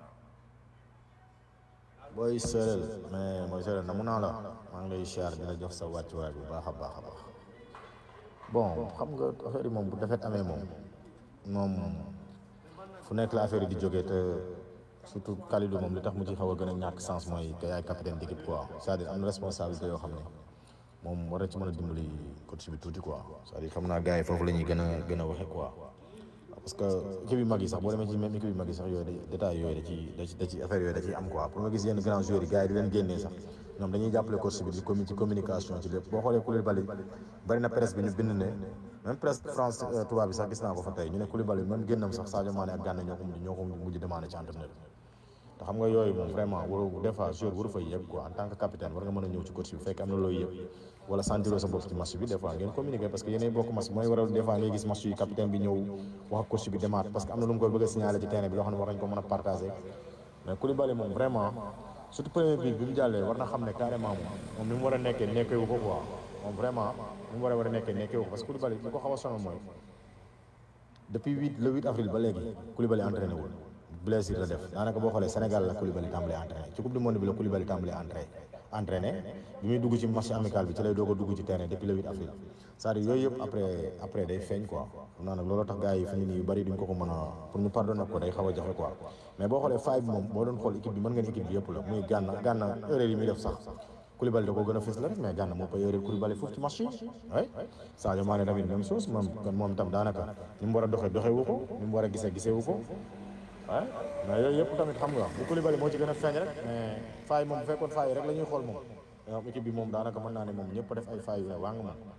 booy séeréel mais mooy séeréel namu naa la maa ngi lay siyaar di la jox sa wàccuwaay bu baax a baax a baax bon xam nga affaire yi moom bu defet amee moom fu nekk la affaire yi di jógee te surtout Kalidou moom li tax mu ci xaw a gën a ñàkk sens mooy que yaay capitaine d'équipe quoi c'est-à-dire am na responsabilité yoo xam ne moom war na ci mën a dimbali coach bi tuuti quoi c'est-à-dire xam naa gars yi foofu la ñuy gën a waxe quoi parce que équipe yu mag yi sax boo demee ci même équipe yu mag yi sax yooyu détails yooyu da ci affaire yooyu da ciy am quoi pour nga gis yenn grands joueurs yi gars yi di leen génnee sax ñoom dañuy jàppale coach bi ci communication ci lépp boo xoolee Koulibaly bari na presse bi ñu bind ne même presse France tubaab bi sax gis naa ko fa tey ñu ne Koulibaly même génnam sax Sadio Mané ak Gana ñoo ko mujj demandé ci entraîneur te xam nga yooyu moom vraiment waru des fois joueur waru fay yëg quoi en tant que capitaine war nga mën a ñëw ci coach bi fekk am na looy yëg wala sentiroo sa bopp ci match bi des fois ngeen communiquer parce que yéenay bokk match mooy waral des fois ngay gis match yi capitaine bi ñëw wax ak coach bi demaat parce que am na lu mu koy bëgg a signaler ci terrain bi loo xam ne war nañ ko mën a partager mais Koulibaly moom vraiment surtout premier bi mu jàllee war na xam ne carrément moom ni mu war a nekkee nekkeewu ko quoi moom vraiment ni mu war a nekkee nekkeewu ko parce que Koulibaly li ko xaw a sonal mooy depuis le 8 avril ba léegi Koulibaly entraîné wul blessure la def daanaka boo xoolee Sénégal la Koulibaly tàmbalee entraîné ci coupe du monde bi la Koulibaly tàmbalee entraîné bi muy dugg ci match amical bi ci lay doog a dugg ci terrain depuis le 8 avril c'est-à-dire yooyu yëpp après day feeñ quoi xam naa nag loolu tax gars yi fi nii yu bëri duñ ko mën a pour ñu pardonner ko day xaw a jafe quoi mais boo xoolee faay bi moom boo doon xool équipe bi mën ngeen équipe bi yëpp la muy Gana erreur yi muy def sax Koulibaly da koo gën a fës la rek mais Gana moo koy erreur Koulibaly foofu ci match yi oui Sadio Mané tamit même chose moom tam daanaka ni mu war a doxee wu ko ni mu war a gisee wu ko ah mais yooyu yëpp tamit xam nga bu Koulibaly moo ci gën a feeñ rek mais faay moom bu fekkoon faay rek la ñuy xool moom donc équipe bi moom daanaka mën naa ne moom ñëpp def ay faay yu ne waa nga moom.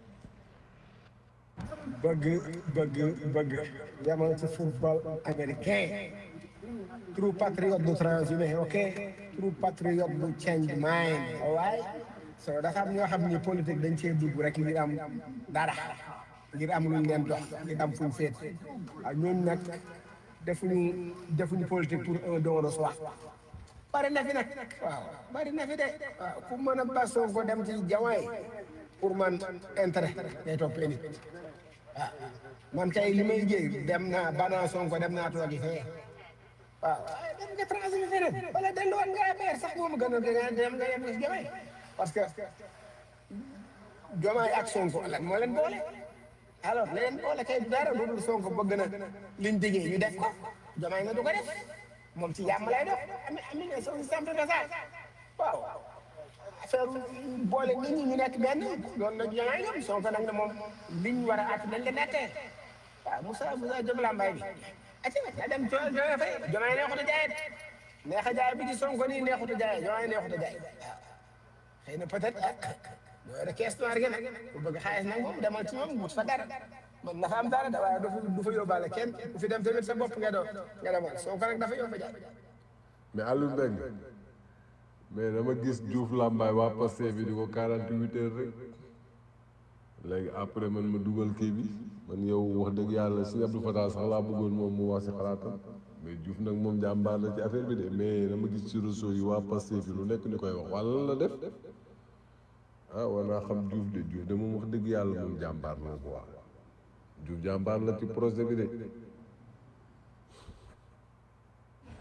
bëgg jamono ci football américain true patriote du transhumé ok true patriote du change mind waaye so dafa am ñoo xam ni politique dañ cee dugg rek ngir am dara ngir am luñ leen dox ngir am fuñ féet waaw ñooñu nag defuñu politique pour un don de soi bari na fi nag waaw bari na fi de waaw ku mën a basoo ko dem ci jawaay pour man intérêt day toppee nit waaw man kay li may jéeg dem naa banaa Sonko dem naa toogi fee waaw dem nga transfert feneen wala delluwaat nga APR sax moom gën a dem nga yem si jawaay parce que Diomaye ak Sonko lan moo leen boole alors leen boole kay dara lu dul Sonko bëgg na liñ diggee ñu def ko Diomaye nga du ko def moom ci jàmm lay dox ami ne so simple que ça waaw affaire boole nit ñi ñu nekk benn loolu la Diomaye gëm Sonko nag ne moom liñ war a at nañ la nettee waaw Moussa Diop Lambaye bi ati na dem Diomaye fay Diomaye neexut a jaayet neex a jaay bi di Sonko nii neexut a jaayee Diomaye neexut a jaay waaw xëy na peut-être boo yore caisse noire gi nag bu bëgg xaalis nag moom demal ci moom wut fa dara man na fa am dara da waaye du fa yóbbaale kenn ku fi dem tamit sa bopp nga demal Sonko nag dafa yóbba jaay mais Aliou Mbengue mais dama gis Diouf Lambaye waa Pastef bi di ko 48 heures rek léegi après man ma dugal kii bi man yow wax dëgg yàlla si Abdou Fatah sax laa bëggoon moom mu wax si xalaatam mais Diouf nag moom jàmbaar la ci affaire bi de mais dama gis ci réseau yi waa Pastef bi lu nekk ni koy wax wala la def ah war naa xam Diouf de moom wax dëgg yàlla moom jàmbaar la ko wax Diouf jàmbaar la ci projet bi de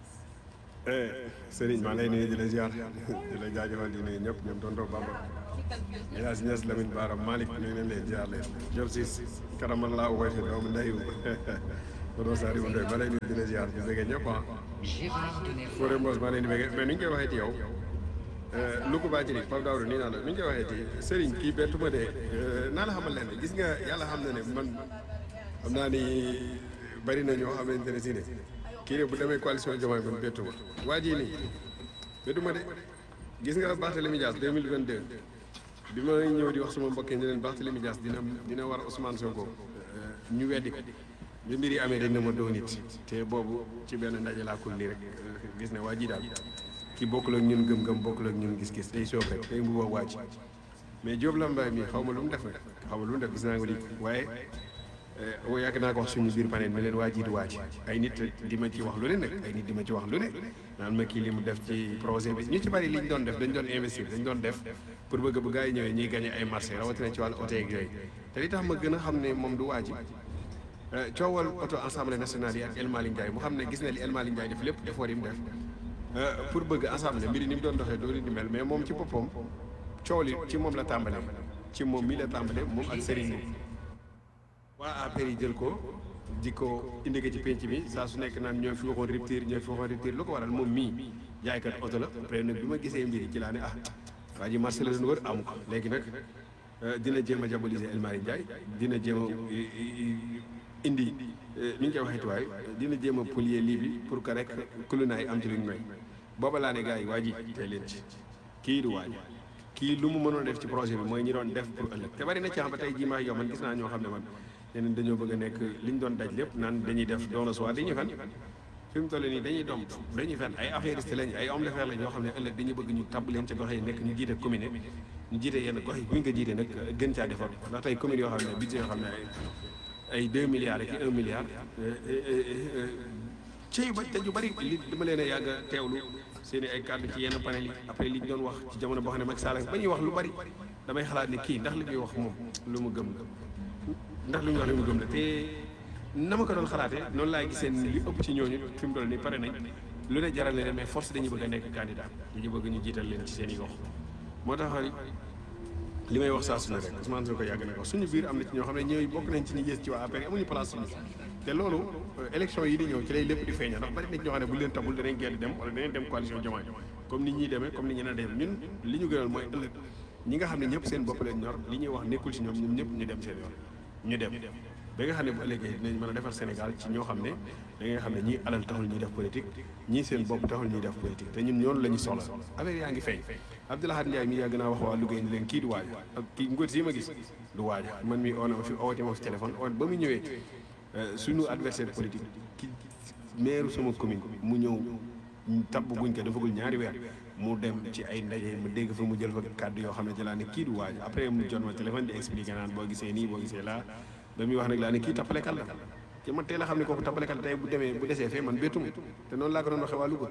Serigne maa lay nuyu di la ziar di la jaajëfal di nuyu ñëpp ñoom tonton Bamba El Hadj Niass Lamine Bara Malick ñu ngi leen leen ziar leen Diop Ciss karamal laa woote doomu ndeyu Kodo Sari Ndoye maa lay nuyu di la ziar di bëggee ñëpp ah Fodé Mbos maa lay nuyu bëggee mais ni ñu koy waxee ci yow Louga Badjiri Pape Daouda nii naa la ni ñu koy waxee ci Serigne kii bettuma de naa la xamal leen gis nga yàlla xam na ne man xam naa ni bari na ñoo xamante ne si ne kii ne bu demee coalition Diomaye man bettuma waa jii nii bettuma de gis nga Barthélémy Dias 2022 bi ma ñëw di wax suma mbokk yi ne leen Barthélémy Dias dina war Ousmane Sonko ñu weddi ko bi mbir yi amee dañ ne ma doo nit te boobu ci benn ndaje laa ko nii rek gis ne waa ji daal kii bokkul ak ñun gëm-gëm bokkul ak ñun gis-gis day soob rek day mbubboo wàcc mais Diop Lambaye mi xaw ma lu mu def nag xaw ma lu mu def gis naa ko lii waaye yàgg naa ko wax suñu biir panel ne leen waa ji du wàcc ay nit di ma ci wax lu ne nag ay nit di ma ci wax lu ne naan ma kii li mu def ci projet bi ñu ci bari li ñu doon def dañ doon investir dañ doon def pour bëgg bu gars yi ñëwee ñuy gagné ay marché rawatina ci wàllu oto yeeg yooyu te li tax ma gën a xam ne moom du wàcc coowal oto assemblée nationale yi ak El Malick Ndiaye mu xam ne gis na li El Malick Ndiaye def lépp effort yi mu def pour bëgg assemblée mbiri ni mu doon doxee doori di mel mais moom ci boppam coow li ci moom la tàmbalee ci moom mii la tàmbalee moom ak Serigne Mboup waa APR yi jël ko di ko indi ko ci penc bi saa su nekk naan ñoo fi waxoon rupture lu ko waral moom mii jaaykat oto la après nag bi ma gisee mbir yi ci laa ne waa ji marché la doon wër amu ko léegi nag dina jéem a diaboliser El Malick Ndiaye dina jéem a indi ni ñu koy waxee tuwaay dina jéem a polier lii bi pour que rek kulunaay am ci lu ñu may booba laa ne gars yi waa ji tey leen ci kii du waaj kii lu mu mënoon def ci projet bi mooy ñi doon def pour ëllëg te bari na ci xam ba tey jii maa yow man gis naa ñoo xam ne man ñeneen dañoo bëgg a nekk li ñu doon daj lépp naan dañuy def doon la soit dañuy fen fi mu toll nii dañuy fen ay affairiste lañ ay homme d'affaires lañ ñoo xam ne ëllëg dañuy bëgg ñu tabb leen ci gox yi nekk ñu jiite commune ñu jiite yenn gox yi bu ñu ko jiite nag gën caa defar ndax tey commune yoo xam ne budget yoo xam ne ay 2 milliards ak 1 milliard ci yu bari te yu bari li dama leen a yàgg a teewlu seen i ay kàddu ci yenn panel yi après li ñu doon wax ci jamono boo xam ne Macky Sall ba ñuy wax lu bari damay xalaat ni kii ndax li muy wax moom lu mu gëm la ndax li muy wax lu mu gëm la te na ma ko doon xalaatee noonu laay gisee li ëpp ci ñooñu fi mu toll nii pare nañ lu ne jaral leen mais force dañuy bëgg a nekk candidat dañuy bëgg ñu jiital leen ci seen i gox moo tax li may wax saa su ne rek Ousmane Sonko yàgg na ko suñu biir am na ci ñoo xam ne ñooy bokk nañ ci ñi gis ci waa APR amuñu place suñu te loolu élection yi di ñëw ci lay lépp di feeña ndax bari nit ñoo xam ne bu leen tabul danañ gën dem wala danañ dem coalition Diomaye comme ni ñuy demee comme ni ñeneen dem ñun li ñu gënal mooy ëllëg ñi nga xam ne ñëpp seen bopp leen ñor li ñuy wax nekkul ci ñoom ñun ñëpp ñu dem seen yoon ñu dem ba nga xam ne bu ëllëgee dinañ mën a defar Sénégal ci ñoo xam ne da nga xam ne ñii alal taxul ñuy def politique ñii seen bopp taxul ñuy def politique te ñun ñoonu la ñu soxla affaire yaa ngi feeñ Abdoulaye Ndiaye mi yàgg naa wax waa Louga ni leen kii du waaja ak kii ngóor si ma gis du waaja man mi oo na ma fi oowate ma fi téléphone ba mu ñëwee suñu adversaire politique ki maire sama commune mu ñëw tabb guñ ko dafagul ñaari weer mu dem ci ay ndaje mu dégg fa mu jël fa kàddu yoo xam ne ci laa ne kii du waaja après mu jot ma téléphone di expliqué naan boo gisee nii boo gisee laa ba muy wax nag laa ne kii tappalekat la te man teel a xam ne kooku tappalekat la tey bu demee bu desee fee man béttum te noonu laa ko doon waxee waa Louga.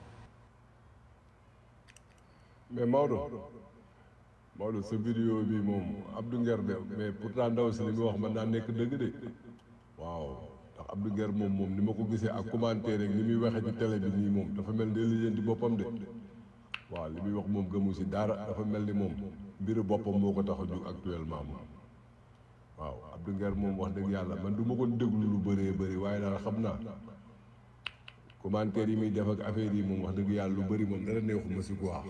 mais Maodo sa vidéo bi moom Abdou Nguer de mais pourtant ndaw si li muy wax man naa nekk dëgg de waaw ndax Abdou Nguer moom ni ma ko gisee ak commentaire rek ni muy waxee ci télé bi nii moom dafa mel ni lijjanti boppam de waaw li muy wax moom gëmu si dara dafa mel ni moom mbiru boppam moo ko tax a jóg actuellement moom waaw Abdou Nguer moom wax dëgg yàlla man du ma ko déglu lu bëree bëri waaye daal xam naa commentaire yi muy def ak affaire yi moom wax dëgg yàlla lu bëri moom dara neexuma si quoi.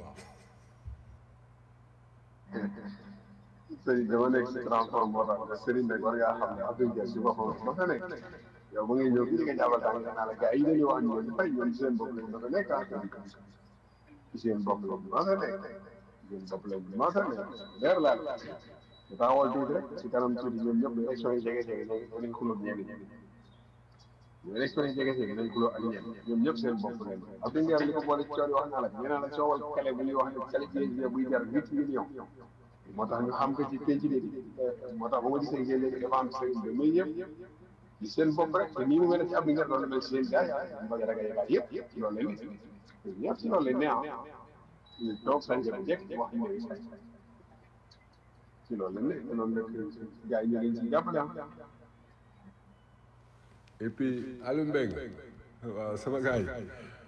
Serigne dama nekk si transport moo tax Serigne nag war ngaa xam ne Abdou Nguer si boppam dafa nekk yow ba ngay ñëw fii nga jàppal daal nga naa la gars yi dañuy wax ñu ne fay ñoom seen bopp lañ dafa nekk ci seen bopp lañ maa sa nekk seen bopp lañ maa sa nekk leer laa la ñu taxawal tuuti rek si kanam tuuti ñoom ñëpp élection yi jege nañ xuloo ñenn ñi bu élection yi jege nañ xuloo ak ñenn ñoom ñëpp seen bopp lañ Abdou Nguer li ko boole ci coono wax naa la ñu naan la coowal kale bu ñuy wax ne kale bi buy jar 8 millions moo tax ñu xam ko ci penc bi moo tax ba ma gisee ngeen léegi dafa am sëriñ bi muy yëpp ci seen bopp rek te nii mu mel ne ci Abdou Nguer loolu mel si seen gars yi bëgg ragal yëpp ci loolu lay nit ñëpp ci loolu lay ne ñu toog sañ ba jekk wax ñu ne sañ ci loolu la ne loolu la gars yi ñu leen si jàppale et puis Aliou Mbengue waaw sama gars yi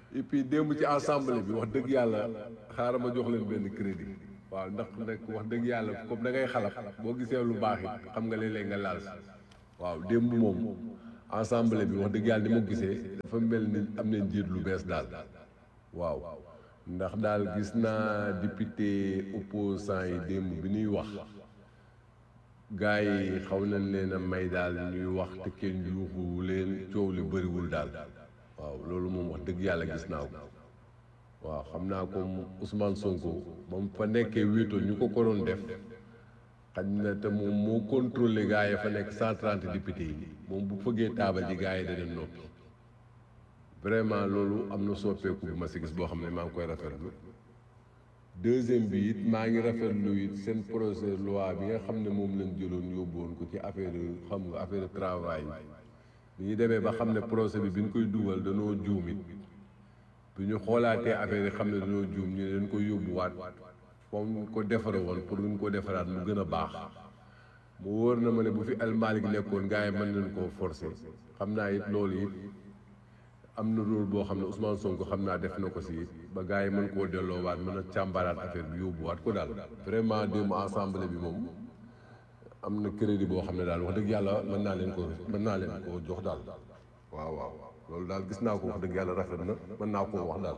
et puis démb ci assemblée bi wax dëgg yàlla xaaral ma jox leen benn crédit waaw ndax nag wax dëgg yàlla comme da ngay xalaf boo gisee lu baax it xam nga léeg-léeg nga laal waaw démb moom assemblée bi wax dëgg yàlla ni ma gisee dafa mel ni am nañ njiit lu bees daal waaw ndax daal gis naa député opposant yi démb bi ñuy wax gars yi xaw nañ leen a may daal ñuy wax te kenn yuuxu leen coow li bëriwul daal waaw loolu moom wax dëgg yàlla gis naa ko waaw xam naa comme Ousmane Sonko ba mu fa nekkee wéetoo ñu ko doon def xañ na te moom moo contrôlé gars yi fa nekk 130 députés yi moom bu fëggee taabal ji gars yi danañ noppi vraiment loolu am na soppeeku bu ma si gis boo xam ne maa ngi koy rafetlu deuxième bi it maa ngi rafetlu it seen projet loi bi nga xam ne moom lañ jëloon yóbbuwoon ko ci affaire xam nga affaire travail bi ñu demee ba xam ne projet bi ñu koy dugal danoo juum it bi ñu xoolaatee affaire yi xam ne danoo juum ñu leen ko yóbbuwaat comme ko defare woon pour ñu ko defaraat mu gën a baax mu wóor na ma ne bu fi El Malick nekkoon gars yi mën nañ koo forcer xam naa it loolu it am na rôle boo xam ne Ousmane Sonko xam naa def na ko si ba gars yi mën koo delloowaat mën a càmbaraat affaire bi yóbbuwaat ko daal vraiment démb assemblée bi moom am na crédit boo xam ne daal wax dëgg yàlla mën naa leen ko jox daal waaw waaw loolu daal gis naa ko wax dëgg yàlla rafet na mën naa koo wax daal.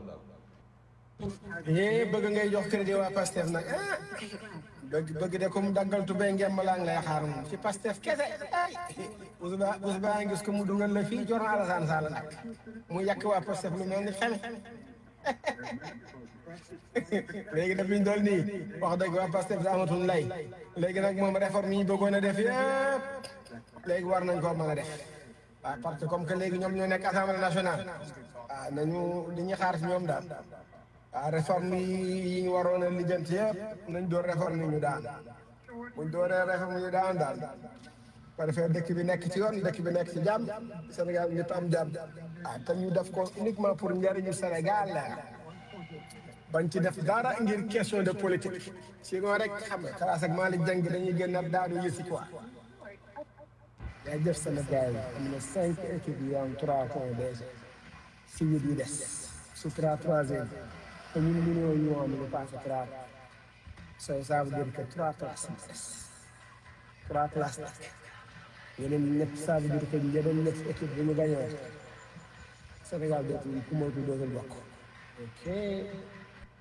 bëgg ngay jox crédit waa Pastef nag bëgg de comme daggal tubéy ngeen ma laa ngi lay xaar moom ci Pastef kese ay us baa ngi gis ko mu dugal la fii Jorna Alassane Sall nag mu yàq waa Pastef lu mel ni xeme léegi daf ñu dool nii wax dëgg waa Pastef da amatul lay léegi nag moom réforme yi bëggoon a def yëpp léegi war nañ koo mën a def waaw parce que comme que léegi ñoom ñoo nekk assemblée nationale waaw nañu li ñuy xaar si ñoom daal waaw réforme yi ñu waroon a lijjanti yëpp nañ door réforme yi ñu daan buñ dooree réforme yi daan daal ba defee dëkk bi nekk ci yoon dëkk bi nekk ci jàmm Sénégal ñëpp am jàmm ah te ñu def ko uniquement pour njëriñu Sénégal la bañ ci def dara ngir question de politique sinon rek xam nga classe ak Malick Dieng dañuy gën a daanu yësi quoi yaa jëf Sénégal am na 5 équipes yu am 3 points déjà si 8 yi des su 3e te ñun mënoo ñu am lu passé 3 ça veut dire que 3 places des 3 places nag yeneen ñett ça veut dire que yeneen ñett équipe bu ñu gañoo Sénégal dootul ku moytu dootul bokk ok